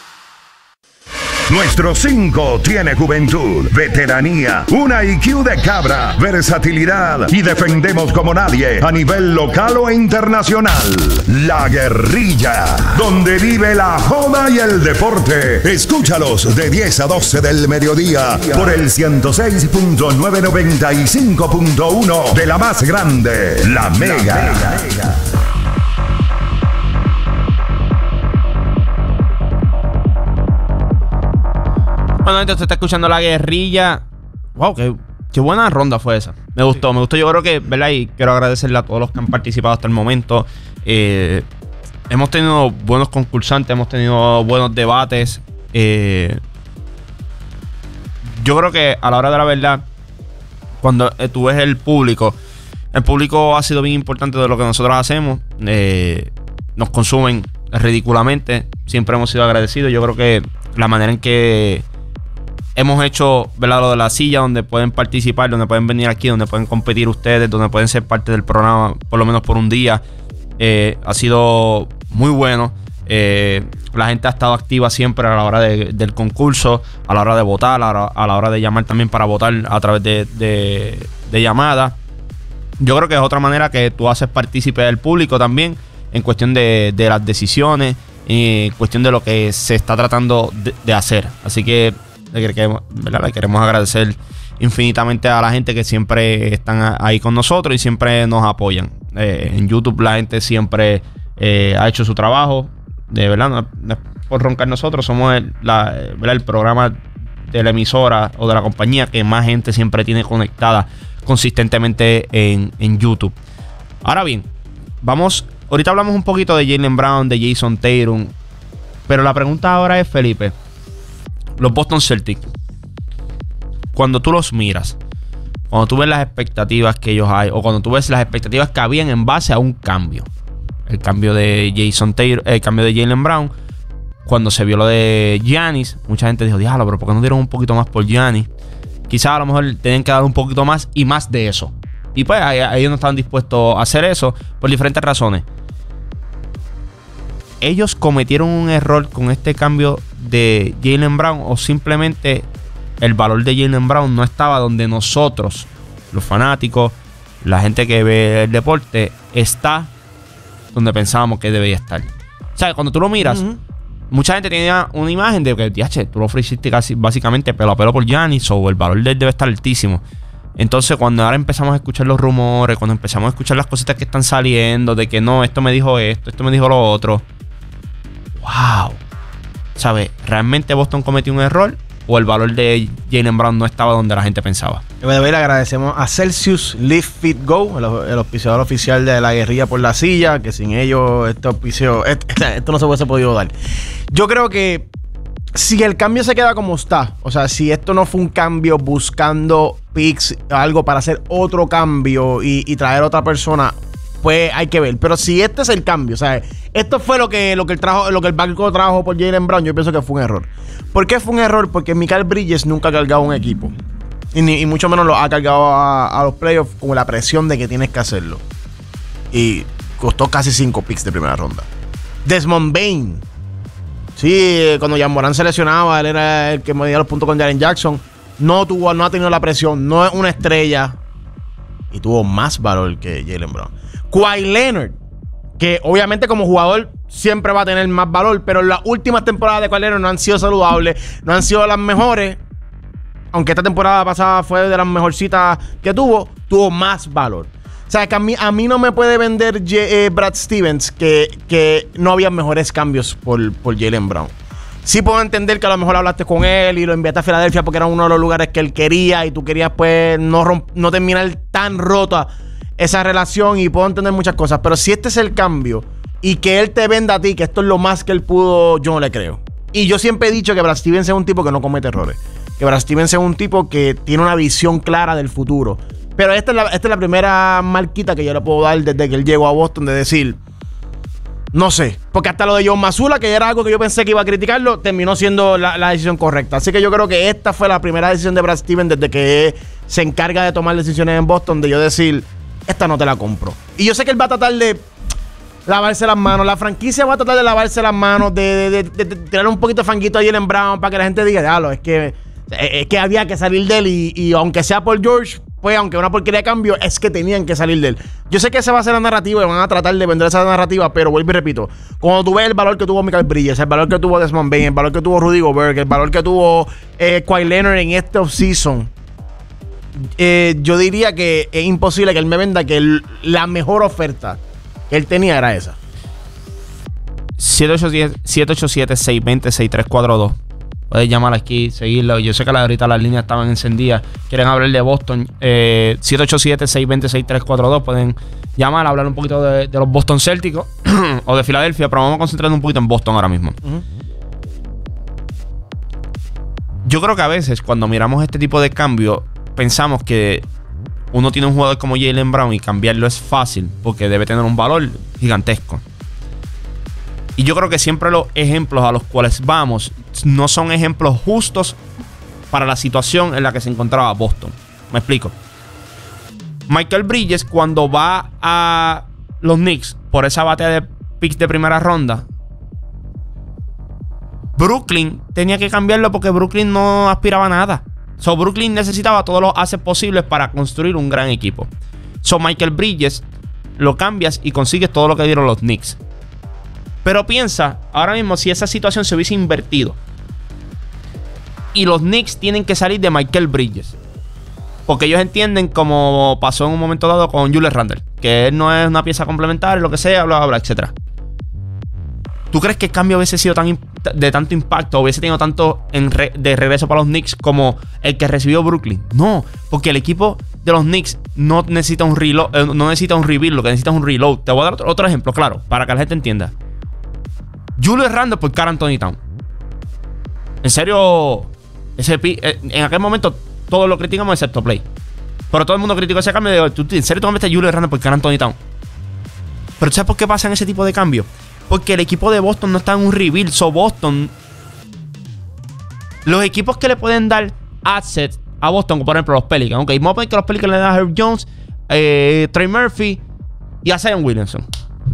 Speaker 11: Nuestro cinco tiene juventud, veteranía, una I Q de cabra, versatilidad y defendemos como nadie a nivel local o internacional. La Guerrilla, donde vive la joda y el deporte. Escúchalos de diez a doce del mediodía por el ciento seis punto nueve noventa y cinco punto uno de la más grande, La Mega. La Mega.
Speaker 1: Bueno, entonces está escuchando La Guerrilla. Wow, qué, qué buena ronda fue esa. Me gustó, sí. me gustó. Yo creo que, ¿verdad? Y quiero agradecerle a todos los que han participado hasta el momento. Eh, hemos tenido buenos concursantes, hemos tenido buenos debates. Eh, yo creo que a la hora de la verdad, cuando eh, tú ves el público, el público ha sido bien importante de lo que nosotros hacemos. Eh, nos consumen ridículamente. Siempre hemos sido agradecidos. Yo creo que la manera en que hemos hecho, ¿verdad?, lo de la silla, donde pueden participar, donde pueden venir aquí, donde pueden competir ustedes, donde pueden ser parte del programa, por lo menos por un día. Eh, ha sido muy bueno. Eh, la gente ha estado activa siempre a la hora de, del concurso, a la hora de votar, a la, a la hora de llamar también para votar a través de, de, de llamadas. Yo creo que es otra manera que tú haces partícipe del público también en cuestión de, de las decisiones, en cuestión de lo que se está tratando de, de hacer. Así que le queremos, ¿verdad? le queremos agradecer infinitamente a la gente que siempre están ahí con nosotros y siempre nos apoyan. Eh, en YouTube la gente siempre eh, ha hecho su trabajo. De verdad, no, no es por roncar nosotros, somos el, la, ¿verdad? el programa de la emisora o de la compañía que más gente siempre tiene conectada consistentemente en, en YouTube. Ahora bien, vamos, ahorita hablamos un poquito de Jaylen Brown, de Jason Tatum, pero la pregunta ahora es, Felipe, los Boston Celtics, cuando tú los miras, cuando tú ves las expectativas que ellos hay, o cuando tú ves las expectativas que habían en base a un cambio, el cambio de Jason Tatum, el cambio de Jaylen Brown, cuando se vio lo de Giannis, mucha gente dijo, diablo, pero ¿por qué no dieron un poquito más por Giannis? Quizás a lo mejor tienen que dar un poquito más y más de eso. Y pues ellos no estaban dispuestos a hacer eso por diferentes razones. ¿Ellos cometieron un error con este cambio de Jaylen Brown o simplemente el valor de Jaylen Brown no estaba donde nosotros, los fanáticos, la gente que ve el deporte, está donde pensábamos que debía estar? O sea, cuando tú lo miras, uh-huh. mucha gente tenía una imagen de que, diache, tú lo ofreciste casi básicamente pelo a pelo por Giannis, o el valor de él debe estar altísimo. Entonces, cuando ahora empezamos a escuchar los rumores, cuando empezamos a escuchar las cositas que están saliendo, de que no, esto me dijo esto, esto me dijo lo otro. ¡Wow! ¿Sabes? ¿Realmente Boston cometió un error? ¿O el valor de Jaylen Brown no estaba donde la gente pensaba?
Speaker 4: Le agradecemos a Celsius Live Fit Go, el, el auspiciador oficial de la guerrilla por la silla, que sin ellos este auspicio, esto, esto no se hubiese podido dar. Yo creo que si el cambio se queda como está, o sea, si esto no fue un cambio buscando picks, algo para hacer otro cambio y, y traer otra persona, pues hay que ver. Pero si este es el cambio, o sea, esto fue lo que, lo que el trajo, lo que el banco trajo por Jaylen Brown, yo pienso que fue un error. ¿Por qué fue un error? Porque Mikal Bridges nunca ha cargado un equipo. Y, ni, y mucho menos lo ha cargado a, a los playoffs con la presión de que tienes que hacerlo. Y costó casi cinco picks de primera ronda. Desmond Bane. Sí, cuando Jan Morant se lesionaba, él era el que medía los puntos con Jaren Jackson. No tuvo, no ha tenido la presión, no es una estrella. Y tuvo más valor que Jaylen Brown. Kawhi Leonard, que obviamente como jugador siempre va a tener más valor, pero las últimas temporadas de Kawhi Leonard no han sido saludables, no han sido las mejores. Aunque esta temporada pasada fue de las mejorcitas que tuvo, tuvo más valor. O sea, que a mí, a mí no me puede vender eh, Brad Stevens que, que no había mejores cambios por, por Jaylen Brown. Sí puedo entender que a lo mejor hablaste con él y lo enviaste a Filadelfia porque era uno de los lugares que él quería y tú querías pues no, romp- no terminar tan rota esa relación, y puedo entender muchas cosas. Pero si este es el cambio y que él te venda a ti que esto es lo más que él pudo, yo no le creo. Y yo siempre he dicho que Brad Stevens es un tipo que no comete errores. Que Brad Stevens es un tipo que tiene una visión clara del futuro. Pero esta es la, esta es la primera marquita que yo le puedo dar desde que él llegó a Boston, de decir, no sé, porque hasta lo de John Mazzulla, que era algo que yo pensé que iba a criticarlo, terminó siendo la, la decisión correcta. Así que yo creo que esta fue la primera decisión de Brad Stevens desde que se encarga de tomar decisiones en Boston, de yo decir, esta no te la compro. Y yo sé que él va a tratar de lavarse las manos, la franquicia va a tratar de lavarse las manos, de, de, de, de, de tirar un poquito de fanguito a Jaylen Brown para que la gente diga, diablo, es que, es que había que salir de él y, y aunque sea por George, pues aunque una porquería de cambio, es que tenían que salir de él. Yo sé que esa va a ser la narrativa y van a tratar de vender esa narrativa, pero vuelvo y repito, cuando tú ves el valor que tuvo Mikal Bridges, el valor que tuvo Desmond Bane, el valor que tuvo Rudy Gobert, el valor que tuvo eh, Kawhi Leonard en este offseason, eh, yo diría que es imposible que él me venda que el, la mejor oferta que él tenía era esa.
Speaker 1: siete ocho siete, seis dos cero, seis tres cuatro dos. Puedes llamar aquí, seguirlo. Yo sé que ahorita las líneas estaban encendidas. Quieren hablar de Boston. Eh, siete ocho siete, seis dos cero, seis tres cuatro dos. Pueden llamar, hablar un poquito de, de los Boston Celtics o de Filadelfia. Pero vamos a concentrarnos un poquito en Boston ahora mismo. Uh-huh. Yo creo que a veces cuando miramos este tipo de cambio, pensamos que uno tiene un jugador como Jaylen Brown y cambiarlo es fácil porque debe tener un valor gigantesco. Y yo creo que siempre los ejemplos a los cuales vamos no son ejemplos justos para la situación en la que se encontraba Boston. Me explico. Mikal Bridges, cuando va a los Knicks, por esa batea de picks de primera ronda, Brooklyn tenía que cambiarlo porque Brooklyn no aspiraba a nada. So Brooklyn necesitaba todos los assets posibles para construir un gran equipo. So Michael Bridges lo cambias y consigues todo lo que dieron los Knicks. Pero piensa, ahora mismo si esa situación se hubiese invertido y los Knicks tienen que salir de Michael Bridges, porque ellos entienden, como pasó en un momento dado con Julius Randle, que él no es una pieza complementaria, lo que sea, bla, bla, bla, etcétera. ¿Tú crees que el cambio hubiese sido tan de tanto impacto, hubiese tenido tanto en re de regreso para los Knicks como el que recibió Brooklyn? No, porque el equipo de los Knicks no necesita un reload, eh, no necesita un rebuild, lo que necesita es un reload. Te voy a dar otro, otro ejemplo, claro, para que la gente entienda. Julius Randle por Karl Anthony Towns. En serio, ese eh, en aquel momento todos lo criticamos excepto Play. Pero todo el mundo criticó ese cambio. De, ¿tú, ¿En serio tú me metes a Julius Randle por Karl Anthony Towns? Pero ¿sabes por qué pasan ese tipo de cambios? Porque el equipo de Boston no está en un rebuild. So Boston, los equipos que le pueden dar assets a Boston, como por ejemplo los Pelicans, ok, vamos a poner que los Pelicans le dan a Herb Jones, eh, Trey Murphy y a Zion Williamson.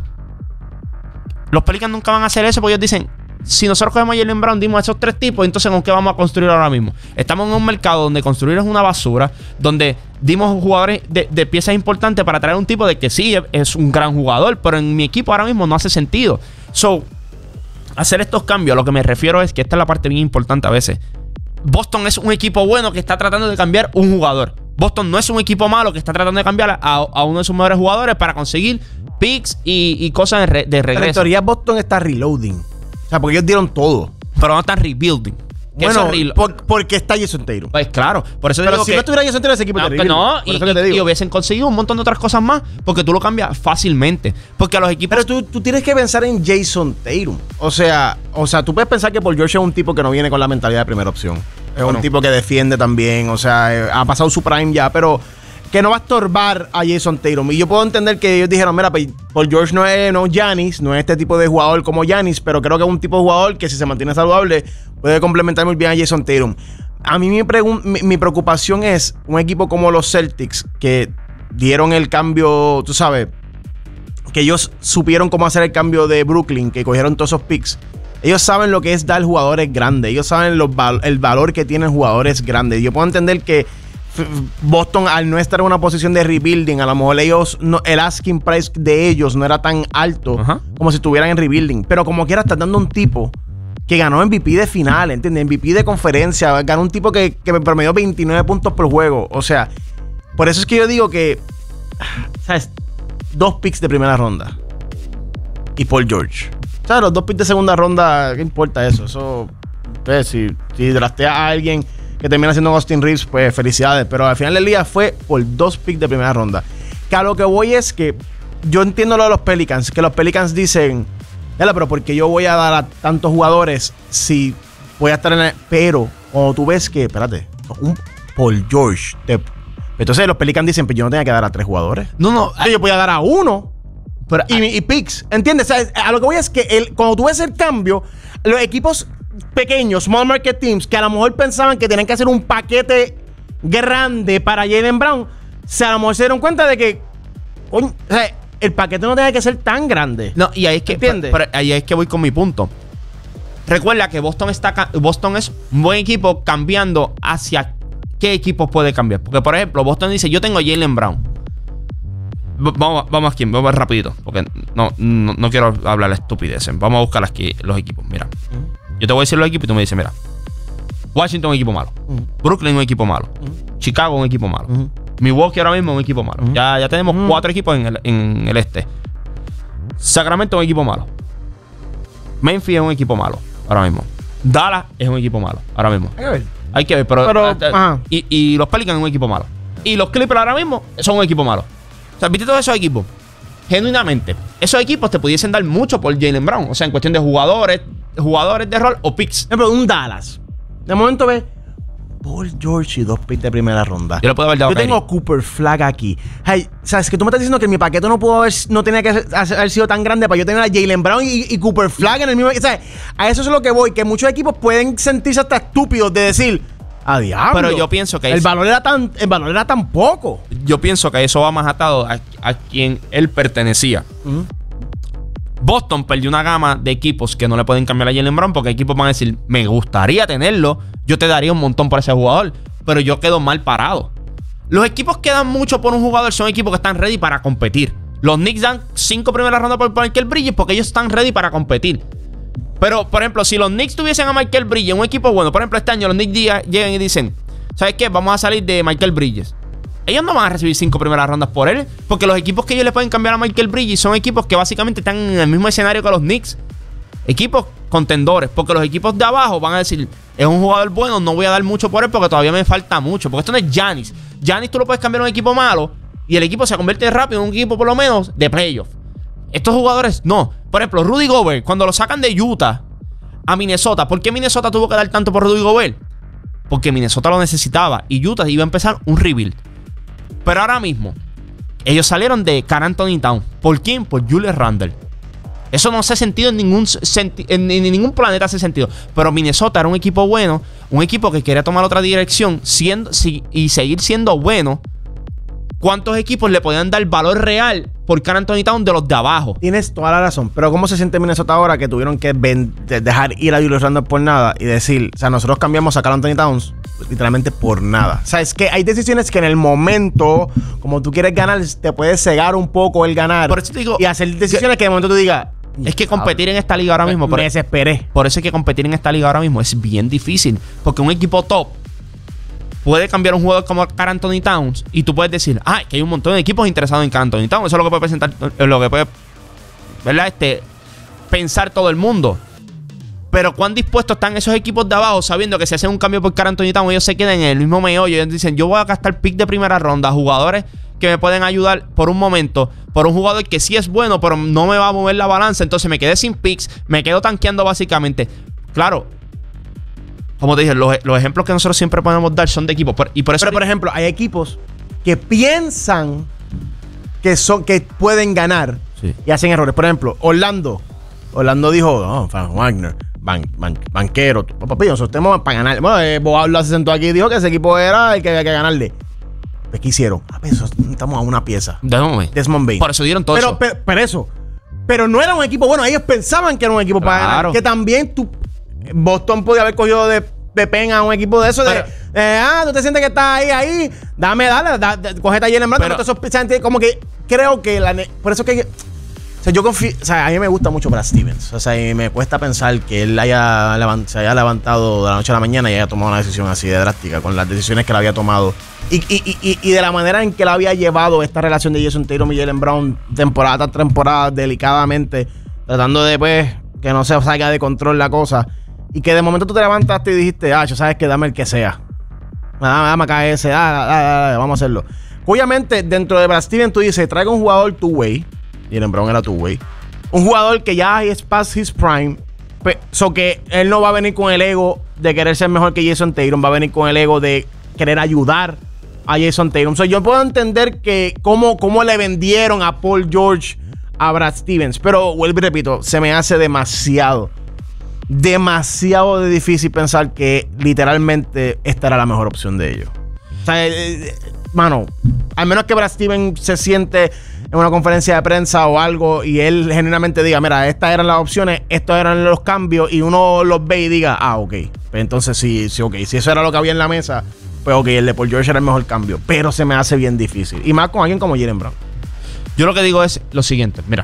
Speaker 1: Los Pelicans nunca van a hacer eso porque ellos dicen, si nosotros cogemos a Jaylen Brown, dimos a esos tres tipos, entonces ¿con qué vamos a construir ahora mismo? Estamos en un mercado donde construir es una basura, donde dimos jugadores de, de piezas importantes para traer un tipo de que sí es un gran jugador, pero en mi equipo ahora mismo no hace sentido. So, hacer estos cambios, a lo que me refiero es que esta es la parte bien importante a veces. Boston es un equipo bueno que está tratando de cambiar un jugador. Boston no es un equipo malo que está tratando de cambiar a, a uno de sus mejores jugadores para conseguir picks y, y cosas de, re, de regreso.
Speaker 4: Pero en teoría Boston está reloading. O sea, porque ellos dieron todo.
Speaker 1: Pero no están rebuilding.
Speaker 4: Bueno, por, porque está Jason Tatum.
Speaker 1: Pues claro, por eso
Speaker 4: Pero
Speaker 1: digo
Speaker 4: si
Speaker 1: que,
Speaker 4: no estuviera Jason Tatum, ese equipo
Speaker 1: no,
Speaker 4: terrible.
Speaker 1: No,
Speaker 4: por
Speaker 1: y,
Speaker 4: eso que te
Speaker 1: y,
Speaker 4: digo.
Speaker 1: y hubiesen conseguido un montón de otras cosas más, porque tú lo cambias fácilmente. Porque a los equipos...
Speaker 4: Pero tú, tú tienes que pensar en Jason Tatum. O sea, o sea, tú puedes pensar que Paul George es un tipo que no viene con la mentalidad de primera opción. Es bueno. un tipo que defiende también. O sea, eh, ha pasado su prime ya, pero que no va a estorbar a Jason Tatum. Y yo puedo entender que ellos dijeron, mira, Paul George no es no Giannis, no es este tipo de jugador como Giannis, pero creo que es un tipo de jugador que si se mantiene saludable puede complementar muy bien a Jason Tatum. A mí mi, mi, mi preocupación es un equipo como los Celtics, que dieron el cambio, tú sabes, que ellos supieron cómo hacer el cambio de Brooklyn, que cogieron todos esos picks. Ellos saben lo que es dar jugadores grandes, ellos saben los val el valor que tienen jugadores grandes. Yo puedo entender que Boston, al no estar en una posición de rebuilding, a lo mejor ellos no, el asking price de ellos no era tan alto uh-huh. como si estuvieran en rebuilding. Pero como quiera, estás dando un tipo que ganó M V P de final, ¿entiendes? M V P de conferencia, ganó un tipo que, que me promedió veintinueve puntos por juego. O sea, por eso es que yo digo que, ¿sabes? Dos picks de primera ronda y Paul George. O sea, los dos picks de segunda ronda, ¿qué importa eso? Eso, pues, si, si drafteas a alguien que termina siendo Austin Reeves, pues felicidades. Pero al final del día fue por dos picks de primera ronda. Que a lo que voy es que yo entiendo lo de los Pelicans, que los Pelicans dicen, pero porque yo voy a dar a tantos jugadores si voy a estar en el... Pero cuando tú ves que, espérate, un Paul George, te... entonces los Pelicans dicen, pues yo no tenía que dar a tres jugadores.
Speaker 1: No, no.
Speaker 4: Yo, yo podía dar a uno. Pero, y, y picks, ¿entiendes? O sea, a lo que voy es que el, cuando tú ves el cambio, los equipos pequeños, small market teams, que a lo mejor pensaban que tenían que hacer un paquete grande para Jaylen Brown, se a lo mejor se dieron cuenta de que coño, o sea, el paquete no tenía que ser tan grande.
Speaker 1: No, y ahí es que, ¿entiendes? Pero, pero ahí es que voy con mi punto. Recuerda que Boston está Boston es un buen equipo cambiando hacia qué equipos puede cambiar. Porque, por ejemplo, Boston dice, yo tengo a Jaylen Brown. Vamos, vamos aquí, vamos rapidito, porque no, no, no quiero hablar estupideces. Vamos a buscar aquí los equipos. Mira, uh-huh. yo te voy a decir los equipos y tú me dices, mira, Washington un equipo malo, uh-huh. Brooklyn un equipo malo, uh-huh. Chicago un equipo malo, uh-huh. Milwaukee ahora mismo un equipo malo. Uh-huh. Ya, ya tenemos uh-huh. cuatro equipos en el, en el este. Sacramento un equipo malo. Memphis es un equipo malo ahora mismo. Dallas es un equipo malo ahora mismo. Hay que ver, Hay que ver pero,
Speaker 4: pero uh,
Speaker 1: y, y los Pelicans es un equipo malo. Y los Clippers ahora mismo son un equipo malo. O sea, viste todos esos equipos. Genuinamente, esos equipos te pudiesen dar mucho por Jaylen Brown. O sea, en cuestión de jugadores, jugadores de rol o picks.
Speaker 4: Por ejemplo, un Dallas. De momento ves Paul George y dos picks de primera ronda.
Speaker 1: Yo lo puedo haber dado.
Speaker 4: Yo tengo Cooper Flag aquí. Hey, ¿sabes que tú me estás diciendo que mi paquete no pudo haber, no tenía que haber sido tan grande para yo tener a Jaylen Brown y, y Cooper Flag en el mismo? ¿Sabes? A eso es lo que voy. Que muchos equipos pueden sentirse hasta estúpidos de decir, a diablo.
Speaker 1: Pero yo pienso que
Speaker 4: el valor era tan el valor era tan poco.
Speaker 1: Yo pienso que eso va más atado a, a quien él pertenecía. Uh-huh. Boston perdió una gama de equipos que no le pueden cambiar a Jaylen Brown porque equipos van a decir, me gustaría tenerlo, yo te daría un montón por ese jugador, pero yo quedo mal parado. Los equipos que dan mucho por un jugador son equipos que están ready para competir. Los Knicks dan cinco primeras rondas por Michael Bridges porque ellos están ready para competir. Pero, por ejemplo, si los Knicks tuviesen a Michael Bridges, un equipo bueno, por ejemplo, este año los Knicks llegan y dicen, ¿sabes qué? Vamos a salir de Michael Bridges. Ellos no van a recibir cinco primeras rondas por él, porque los equipos que ellos le pueden cambiar a Michael Bridges son equipos que básicamente están en el mismo escenario que los Knicks. Equipos contendores, porque los equipos de abajo van a decir, es un jugador bueno, no voy a dar mucho por él porque todavía me falta mucho. Porque esto no es Giannis. Giannis tú lo puedes cambiar a un equipo malo y el equipo se convierte rápido en un equipo por lo menos de playoff. Estos jugadores no. Por ejemplo, Rudy Gobert, cuando lo sacan de Utah a Minnesota, ¿por qué Minnesota tuvo que dar tanto por Rudy Gobert? Porque Minnesota lo necesitaba y Utah iba a empezar un rebuild. Pero ahora mismo, ellos salieron de Karl Anthony Towns. ¿Por quién? Por Julius Randle. Eso no hace sentido en ningún, senti en, en ningún planeta hace sentido. Pero Minnesota era un equipo bueno, un equipo que quería tomar otra dirección siendo, si, y seguir siendo bueno. ¿Cuántos equipos le podían dar valor real por Karl Anthony Towns de los de abajo?
Speaker 4: Tienes toda la razón. Pero ¿cómo se siente Minnesota ahora que tuvieron que dejar ir a Julius Randle por nada y decir, o sea, nosotros cambiamos a Karl Anthony Towns literalmente por nada? O sea, es que hay decisiones que en el momento, como tú quieres ganar, te puedes cegar un poco el ganar.
Speaker 1: Por eso te digo,
Speaker 4: y hacer decisiones que, que de momento tú digas,
Speaker 1: es que competir en esta liga ahora mismo,
Speaker 4: me
Speaker 1: por,
Speaker 4: desesperé.
Speaker 1: Por eso es que competir en esta liga ahora mismo es bien difícil. Porque un equipo top puede cambiar un jugador como Karl Anthony Towns y tú puedes decir, ah, que hay un montón de equipos interesados en Karl Anthony Towns. Eso es lo que puede presentar, lo que puede, ¿verdad? Este, pensar todo el mundo. Pero cuán dispuestos están esos equipos de abajo sabiendo que si hacen un cambio por Karl Anthony Towns, ellos se quedan en el mismo meollo. Ellos dicen, yo voy a gastar pick de primera ronda, jugadores que me pueden ayudar por un momento, por un jugador que sí es bueno, pero no me va a mover la balanza. Entonces me quedé sin picks, me quedo tanqueando básicamente. Claro, como te dije, los, los ejemplos que nosotros siempre podemos dar son de equipos. Por, y por eso
Speaker 4: pero, por ejemplo, hay equipos que piensan que, son, que pueden ganar, sí, y hacen errores. Por ejemplo, Orlando. Orlando dijo, oh, Frank Wagner, ban, ban, banquero. Papi, nosotros tenemos para ganar. Bueno, eh, Bob se sentó aquí y dijo que ese equipo era el que había que ganarle. Pues, ¿qué hicieron? Ah, pues, estamos a una pieza.
Speaker 1: Desmond,
Speaker 4: Desmond Bain.
Speaker 1: Por eso dieron todo
Speaker 4: pero,
Speaker 1: eso.
Speaker 4: Pero, pero eso. Pero no era un equipo bueno. Ellos pensaban que era un equipo, claro, para ganar. Que también tú... Boston podía haber cogido de, de pena a un equipo de eso. Pero, de, eh, ah, tú te sientes que estás ahí, ahí. Dame, dale, da, da, cogete a Jaylen Brown. Pero, eso, como que creo que... La, por eso que... O sea, yo confío... O sea, a mí me gusta mucho Brad Stevens. O sea, y me cuesta pensar que él haya levant, se haya levantado de la noche a la mañana y haya tomado una decisión así de drástica con las decisiones que él había tomado. Y, y, y, y de la manera en que él había llevado esta relación de Jason Tatum y Jaylen Brown temporada tras temporada, delicadamente, tratando de, pues, que no se salga de control la cosa. Y que de momento tú te levantaste y dijiste, ah, yo sabes que dame el que sea. Dame, dame acá ese, ah, ah, ah, ah, vamos a hacerlo. Obviamente, dentro de Brad Stevens, tú dices, traiga un jugador two-way. Jaylen Brown era two-way. Un jugador que ya es past his prime. So que él no va a venir con el ego de querer ser mejor que Jason Tatum. Va a venir con el ego de querer ayudar a Jason Tatum. So yo puedo entender que cómo, cómo le vendieron a Paul George a Brad Stevens. Pero vuelvo y repito, se me hace demasiado, demasiado difícil pensar que literalmente esta era la mejor opción de ellos. O sea, eh, mano, al menos que Brad Stevens se siente en una conferencia de prensa o algo y él genuinamente diga, mira, estas eran las opciones, estos eran los cambios, y uno los ve y diga, ah, ok. Pues entonces sí, sí, ok. Si eso era lo que había en la mesa, pues ok, el de Paul George era el mejor cambio. Pero se me hace bien difícil. Y más con alguien como Jaylen Brown.
Speaker 1: Yo lo que digo es lo siguiente, mira.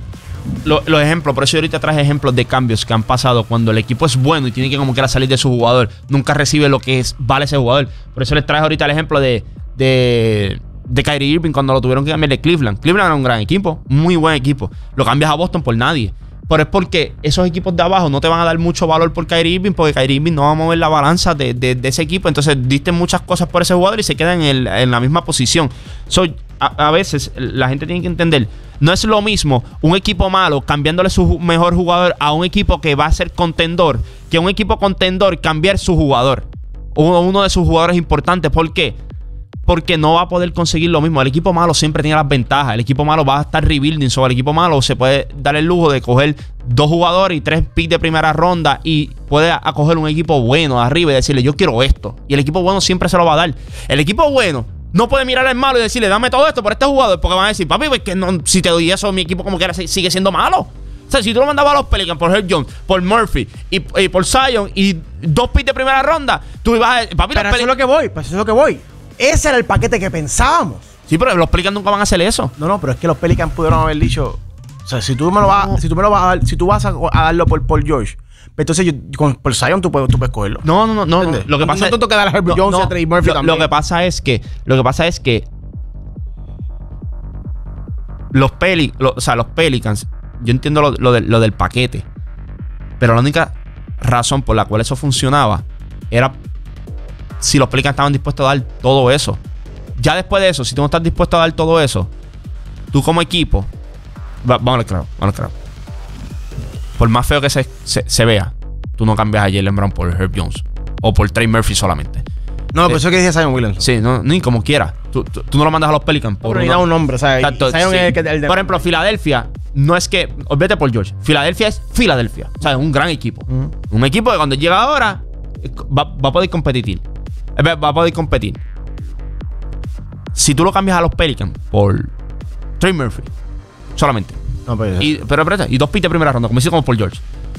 Speaker 1: Lo, los ejemplos, por eso yo ahorita traje ejemplos de cambios que han pasado cuando el equipo es bueno y tiene que como quiera salir de su jugador. Nunca recibe lo que es, vale ese jugador. Por eso les traje ahorita el ejemplo de... de de Kyrie Irving cuando lo tuvieron que cambiar de Cleveland. Cleveland era un gran equipo, muy buen equipo. Lo cambias a Boston por nadie. Pero es porque esos equipos de abajo no te van a dar mucho valor por Kyrie Irving, porque Kyrie Irving no va a mover la balanza de, de, de ese equipo. Entonces diste muchas cosas por ese jugador y se quedan en, el, en la misma posición. So, a, a veces la gente tiene que entender, no es lo mismo un equipo malo cambiándole su mejor jugador a un equipo que va a ser contendor, que un equipo contendor cambiar su jugador, uno, uno de sus jugadores importantes. ¿Por qué? Porque no va a poder conseguir lo mismo. El equipo malo siempre tiene las ventajas. El equipo malo va a estar rebuilding. Sobre el equipo malo se puede dar el lujo de coger dos jugadores y tres picks de primera ronda y puede acoger un equipo bueno arriba y decirle, yo quiero esto. Y el equipo bueno siempre se lo va a dar. El equipo bueno no puede mirar al malo y decirle, dame todo esto por este jugador, porque van a decir, papi, pues que no, si te doy eso, mi equipo como quiera sigue siendo malo. O sea, si tú lo mandabas a los Pelicans por Herb Jones, por Murphy y, y por Zion y dos picks de primera ronda, tú ibas a... Papi,
Speaker 4: pero eso es lo que voy, pues eso es lo que voy. Ese era el paquete que pensábamos.
Speaker 1: Sí, pero los Pelicans nunca van a hacer eso.
Speaker 4: No, no, pero es que los Pelicans pudieron haber dicho... O sea, si tú me lo vas, no. si tú me lo vas a dar, si tú vas a, a darlo por Paul George, entonces yo, con por Zion tú puedes, tú puedes cogerlo.
Speaker 1: No, no, no, no. no. Lo que pasa
Speaker 4: es... No te a Herb no, Jones
Speaker 1: no,
Speaker 4: y a Trey Murphy
Speaker 1: lo,
Speaker 4: también.
Speaker 1: Lo que pasa es que... Lo que pasa es que... Los Peli... Lo, o sea, los Pelicans... Yo entiendo lo, lo, de, lo del paquete. Pero la única razón por la cual eso funcionaba era si los Pelicans estaban dispuestos a dar todo eso. Ya después de eso, si tú no estás dispuesto a dar todo eso, tú como equipo, va, vamos a claro, vamos a claro. Por más feo que se, se, se vea, tú no cambias a Jaylen Brown por Herb Jones o por Trey Murphy solamente.
Speaker 4: No, por eh, eso que dice Zion Williamson.
Speaker 1: Sí, no, ni como quiera. Tú, tú, tú no lo mandas a los Pelicans. Por
Speaker 4: pero ni da un nombre, ¿sabes?
Speaker 1: Exacto,
Speaker 4: Zion
Speaker 1: sí.
Speaker 4: es el que, el de...
Speaker 1: Por ejemplo, Filadelfia no es que... Olvídate por George. Filadelfia es Filadelfia. O sea, es un gran equipo. Uh-huh. Un equipo que cuando llega ahora va, va a poder competir. Va a poder competir. Si tú lo cambias a los Pelicans por Trey Murphy solamente. No, pero, y, pero, pero y dos pits de primera ronda, como hiciste como por George.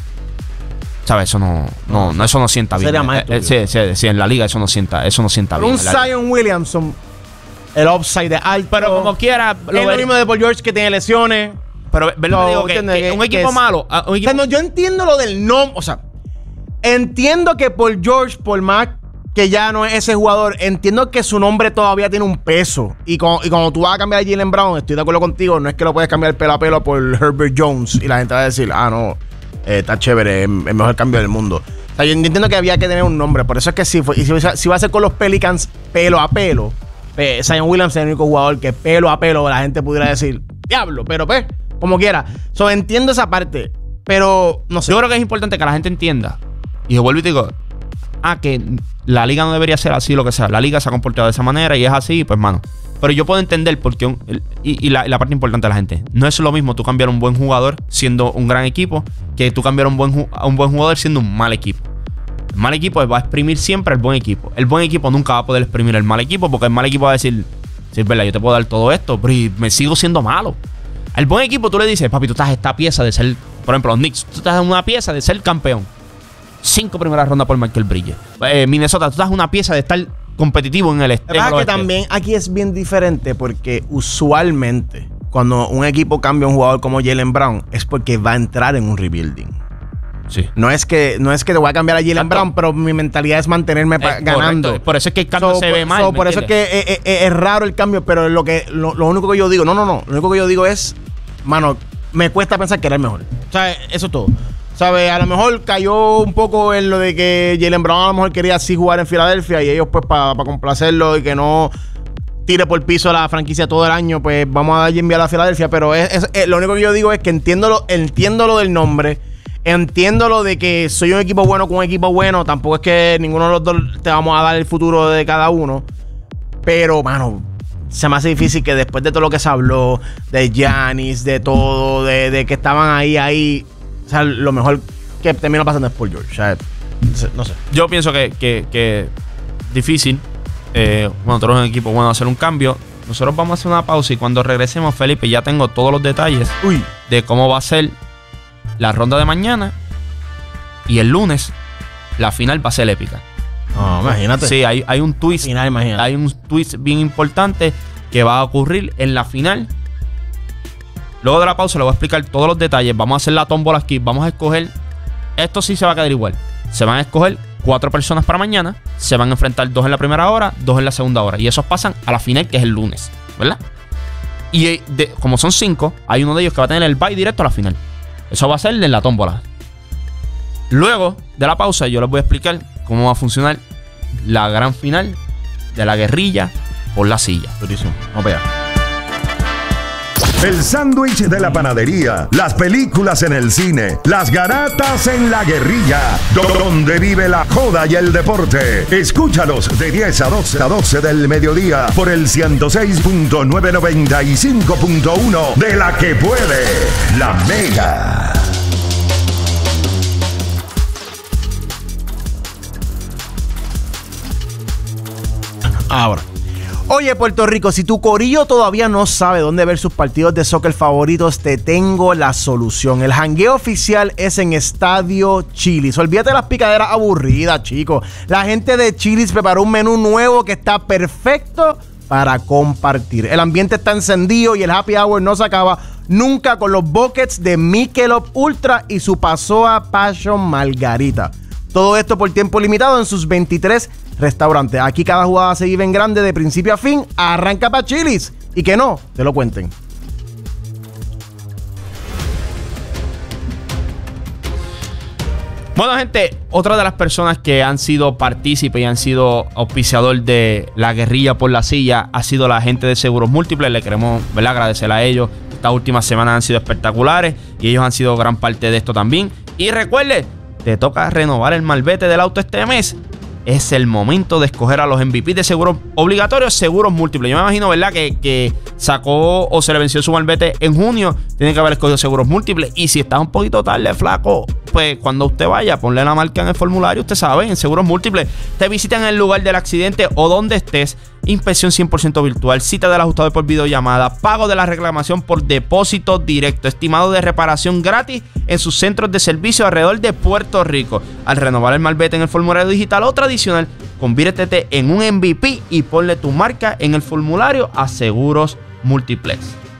Speaker 1: ¿Sabes? Eso no, no, no, eso no sienta bien.
Speaker 4: Sería más
Speaker 1: eh, eh, sí, sí, sí, en la liga eso no sienta, eso no sienta
Speaker 4: pero
Speaker 1: bien.
Speaker 4: Un Zion Williamson, el upside de alto.
Speaker 1: Pero como quiera,
Speaker 4: lo es lo mismo de Paul George que tiene lesiones.
Speaker 1: Pero ver lo que digo, que, que, que un equipo que malo. Un equipo...
Speaker 4: O sea, no, yo entiendo lo del nombre. O sea, entiendo que Paul George, por más que ya no es ese jugador, entiendo que su nombre todavía tiene un peso. Y, con, y cuando tú vas a cambiar a Jaylen Brown, estoy de acuerdo contigo, no es que lo puedes cambiar pelo a pelo por Herbert Jones y la gente va a decir, ah, no, eh, está chévere, es el mejor cambio del mundo. O sea, yo entiendo que había que tener un nombre, por eso es que si, fue, y si, si va a ser con los Pelicans pelo a pelo, eh, Zion Williams es el único jugador que pelo a pelo la gente pudiera decir, diablo, pero pues, como quiera. So, entiendo esa parte, pero no sé.
Speaker 1: Yo creo que es importante que la gente entienda, y yo vuelvo y te digo, ah, que la liga no debería ser así, lo que sea. La liga se ha comportado de esa manera y es así, pues, mano. Pero yo puedo entender porque... Un, el, y, y, la, y la parte importante de la gente. No es lo mismo tú cambiar un buen jugador siendo un gran equipo que tú cambiar un buen, a un buen jugador siendo un mal equipo. El mal equipo va a exprimir siempre el buen equipo. El buen equipo nunca va a poder exprimir el mal equipo porque el mal equipo va a decir, sí, es verdad, yo te puedo dar todo esto, pero me sigo siendo malo. Al buen equipo tú le dices, papi, tú estás esta pieza de ser... Por ejemplo, los Knicks. Tú estás en una pieza de ser campeón. Cinco primeras rondas por Michael Bridges. Eh, Minnesota, tú estás una pieza de estar competitivo en el este.
Speaker 4: Es que también aquí es bien diferente porque usualmente cuando un equipo cambia un jugador como Jaylen Brown es porque va a entrar en un rebuilding.
Speaker 1: Sí.
Speaker 4: No es que no es que te voy a cambiar a Jaylen Brown, pero mi mentalidad es mantenerme
Speaker 1: eh,
Speaker 4: ganando.
Speaker 1: Correcto. Por eso es que el cambio
Speaker 4: so,
Speaker 1: se ve mal.
Speaker 4: So, por eso entiendes? Es que es, es, es raro el cambio, pero lo que lo, lo único que yo digo, no, no, no. Lo único que yo digo es, mano, me cuesta pensar que era el mejor. O sea, eso es todo. ¿Sabes? A lo mejor cayó un poco en lo de que Jaylen Brown a lo mejor quería así jugar en Filadelfia y ellos pues para pa complacerlo y que no tire por piso la franquicia todo el año, pues vamos a enviar a Filadelfia. Pero es, es, es, lo único que yo digo es que entiendo lo, entiendo lo del nombre, entiendo lo de que soy un equipo bueno con un equipo bueno. Tampoco es que ninguno de los dos te vamos a dar el futuro de cada uno. Pero, mano, se me hace difícil que después de todo lo que se habló, de Giannis, de todo, de, de que estaban ahí, ahí... O sea, lo mejor que termina pasando es Paul George. O sea, no sé.
Speaker 1: Yo pienso que, que, que difícil. Eh, bueno, nosotros en un equipo bueno hacer un cambio. Nosotros vamos a hacer una pausa y cuando regresemos, Felipe, ya tengo todos los detalles
Speaker 4: Uy.
Speaker 1: de cómo va a ser la ronda de mañana. Y el lunes, la final va a ser épica.
Speaker 4: No, imagínate.
Speaker 1: Sí, hay, hay un twist.
Speaker 4: Final, imagínate.
Speaker 1: Hay un twist bien importante que va a ocurrir en la final. Luego de la pausa le voy a explicar todos los detalles. Vamos a hacer la tómbola aquí. Vamos a escoger. Esto sí se va a quedar igual. Se van a escoger cuatro personas para mañana. Se van a enfrentar dos en la primera hora, dos en la segunda hora. Y esos pasan a la final, que es el lunes, ¿verdad? Y de, como son cinco, hay uno de ellos que va a tener el bye directo a la final. Eso va a ser en la tómbola. Luego de la pausa yo les voy a explicar cómo va a funcionar la gran final de la guerrilla por la silla.
Speaker 4: Durísimo. Vamos para allá.
Speaker 11: El sándwich de la panadería, las películas en el cine, las garatas en la guerrilla, donde vive la joda y el deporte. Escúchalos de diez a doce, a doce del mediodía por el ciento seis punto nueve noventa y cinco punto uno de La Que Puede, La Mega.
Speaker 4: Ahora. Oye, Puerto Rico, si tu corillo todavía no sabe dónde ver sus partidos de soccer favoritos, te tengo la solución. El jangueo oficial es en Estadio Chili's. Olvídate de las picaderas aburridas, chicos. La gente de Chili's preparó un menú nuevo que está perfecto para compartir. El ambiente está encendido y el happy hour no se acaba nunca con los buckets de Michelob Ultra y su Pasoa Passion Margarita. Todo esto por tiempo limitado en sus veintitrés restaurantes. Aquí cada jugada se vive en grande de principio a fin. Arranca para Chili's y que no te lo cuenten.
Speaker 1: Bueno, gente, otra de las personas que han sido partícipes y han sido auspiciador de la guerrilla por la silla ha sido la gente de Seguros Múltiples. Le queremos, ¿verdad?, agradecer a ellos. Estas últimas semanas han sido espectaculares y ellos han sido gran parte de esto también. Y recuerde, te toca renovar el malvete del auto este mes. Es el momento de escoger a los M V P de seguros obligatorios, Seguros Múltiples. Yo me imagino, ¿verdad?, que, que sacó o se le venció su malvete en junio. Tiene que haber escogido Seguros Múltiples. Y si está un poquito tarde, flaco, pues cuando usted vaya, ponle la marca en el formulario. Usted sabe, en Seguros Múltiples te visitan en el lugar del accidente o donde estés. Inspección cien por ciento virtual, cita del ajustador por videollamada, pago de la reclamación por depósito directo, estimado de reparación gratis en sus centros de servicio alrededor de Puerto Rico. Al renovar el malvete en el formulario digital o tradicional, conviértete en un M V P y ponle tu marca en el formulario a Seguros Múltiples.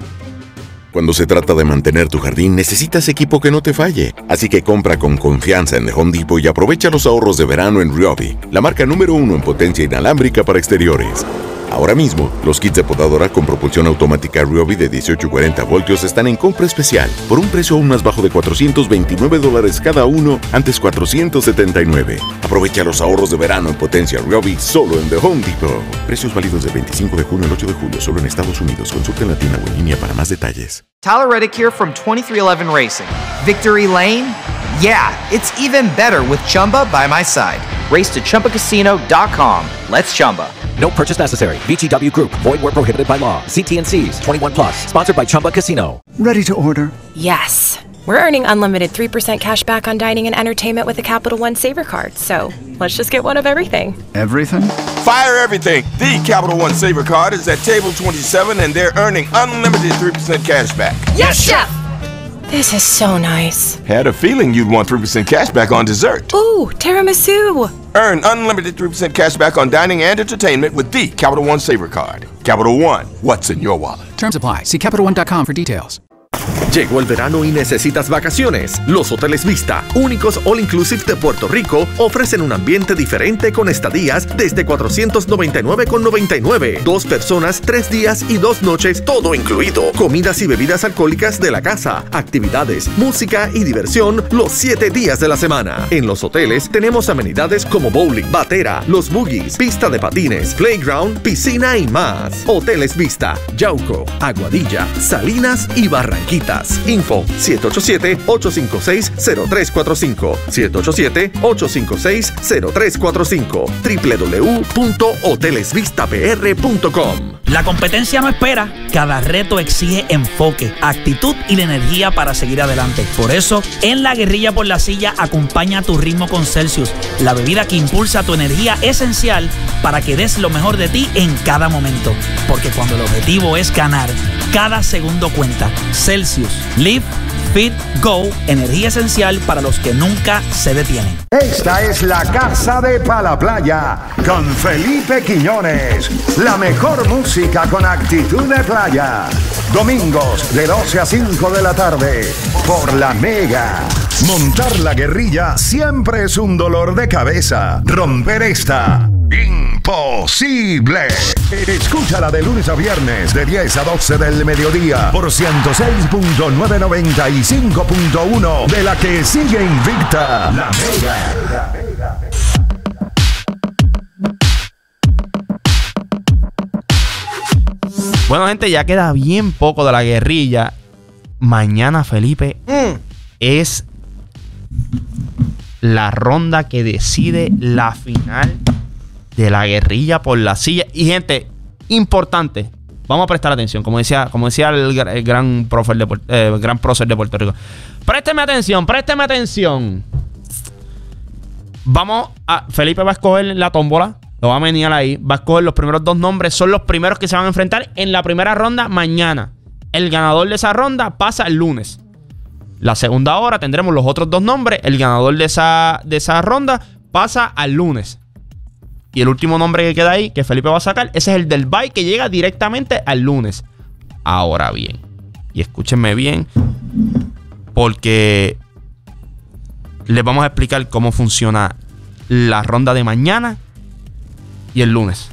Speaker 12: Cuando se trata de mantener tu jardín, necesitas equipo que no te falle. Así que compra con confianza en The Home Depot y aprovecha los ahorros de verano en Ryobi, la marca número uno en potencia inalámbrica para exteriores. Ahora mismo, los kits de podadora con propulsión automática Ryobi de dieciocho y cuarenta voltios están en compra especial por un precio aún más bajo de cuatrocientos veintinueve dólares cada uno, antes cuatrocientos setenta y nueve. Aprovecha los ahorros de verano en potencia Ryobi solo en The Home Depot. Precios válidos del veinticinco de junio al ocho de julio solo en Estados Unidos. Consulta en la tienda o en línea para más detalles.
Speaker 2: Tyler Reddick here from twenty-three eleven Racing. Victory Lane? Yeah, it's even better with Chumba by my side. Race to Chumba Casino dot com. Let's Chumba.
Speaker 7: No purchase necessary. V G W Group. Void where prohibited by law. See T and C's. twenty-one plus. Sponsored by Chumba Casino.
Speaker 8: Ready to order?
Speaker 9: Yes. We're earning unlimited three percent cash back on dining and entertainment with a Capital One Saver card. So let's just get one of everything.
Speaker 8: Everything?
Speaker 10: Fire everything. The Capital One Saver card is at table twenty-seven and they're earning unlimited three percent cash back.
Speaker 9: Yes, Chef! This is so nice.
Speaker 10: Had a feeling you'd want three percent cash back on dessert.
Speaker 9: Ooh, tiramisu.
Speaker 10: Earn unlimited three percent cash back on dining and entertainment with the Capital One Saver card. Capital One, what's in your wallet?
Speaker 16: Terms apply. See Capital One dot com for details.
Speaker 20: Llegó el verano y necesitas vacaciones. Los Hoteles Vista, únicos all-inclusive de Puerto Rico, ofrecen un ambiente diferente con estadías desde cuatrocientos noventa y nueve con noventa y nueve. Dos personas, tres días y dos noches, todo incluido. Comidas y bebidas alcohólicas de la casa, actividades, música y diversión los siete días de la semana. En los hoteles tenemos amenidades como bowling, batera, los boogies, pista de patines, playground, piscina y más. Hoteles Vista, Yauco, Aguadilla, Salinas y Barranquitas. Info siete ocho siete, ocho cinco seis, cero tres cuatro cinco, siete ocho siete, ocho cinco seis, cero tres cuatro cinco, w w w punto hoteles vista p r punto com.
Speaker 19: La competencia no espera. Cada reto exige enfoque, actitud y la energía para seguir adelante. Por eso, en la guerrilla por la silla, acompaña tu ritmo con Celsius, la bebida que impulsa tu energía esencial para que des lo mejor de ti en cada momento. Porque cuando el objetivo es ganar, cada segundo cuenta. Celsius, Live, Fit, Go, energía esencial para los que nunca se detienen.
Speaker 11: Esta es la Casa de Pa' Playa con Felipe Quiñones. La mejor música con actitud de playa. Domingos de doce a cinco de la tarde por La Mega. Montar la guerrilla siempre es un dolor de cabeza. Romper esta, imposible. Escúchala de lunes a viernes de diez a doce del mediodía por ciento seis punto nueve noventa y cinco punto uno de la que sigue invicta, La Mega.
Speaker 1: Bueno, gente, ya queda bien poco de la guerrilla. Mañana, Felipe, mm. es la ronda que decide la final de la guerrilla por la silla. Y, gente, importante, vamos a prestar atención. Como decía, como decía el, el gran prócer de, eh, gran prócer de Puerto Rico. Présteme atención, présteme atención. Vamos a... Felipe va a escoger la tómbola. Lo va a menear ahí. Va a escoger los primeros dos nombres. Son los primeros que se van a enfrentar en la primera ronda mañana. El ganador de esa ronda pasa el lunes. La segunda hora tendremos los otros dos nombres. El ganador de esa, de esa ronda pasa al lunes. Y el último nombre que queda ahí, que Felipe va a sacar, ese es el del bye, que llega directamente al lunes. Ahora bien, y escúchenme bien, porque les vamos a explicar cómo funciona la ronda de mañana y el lunes.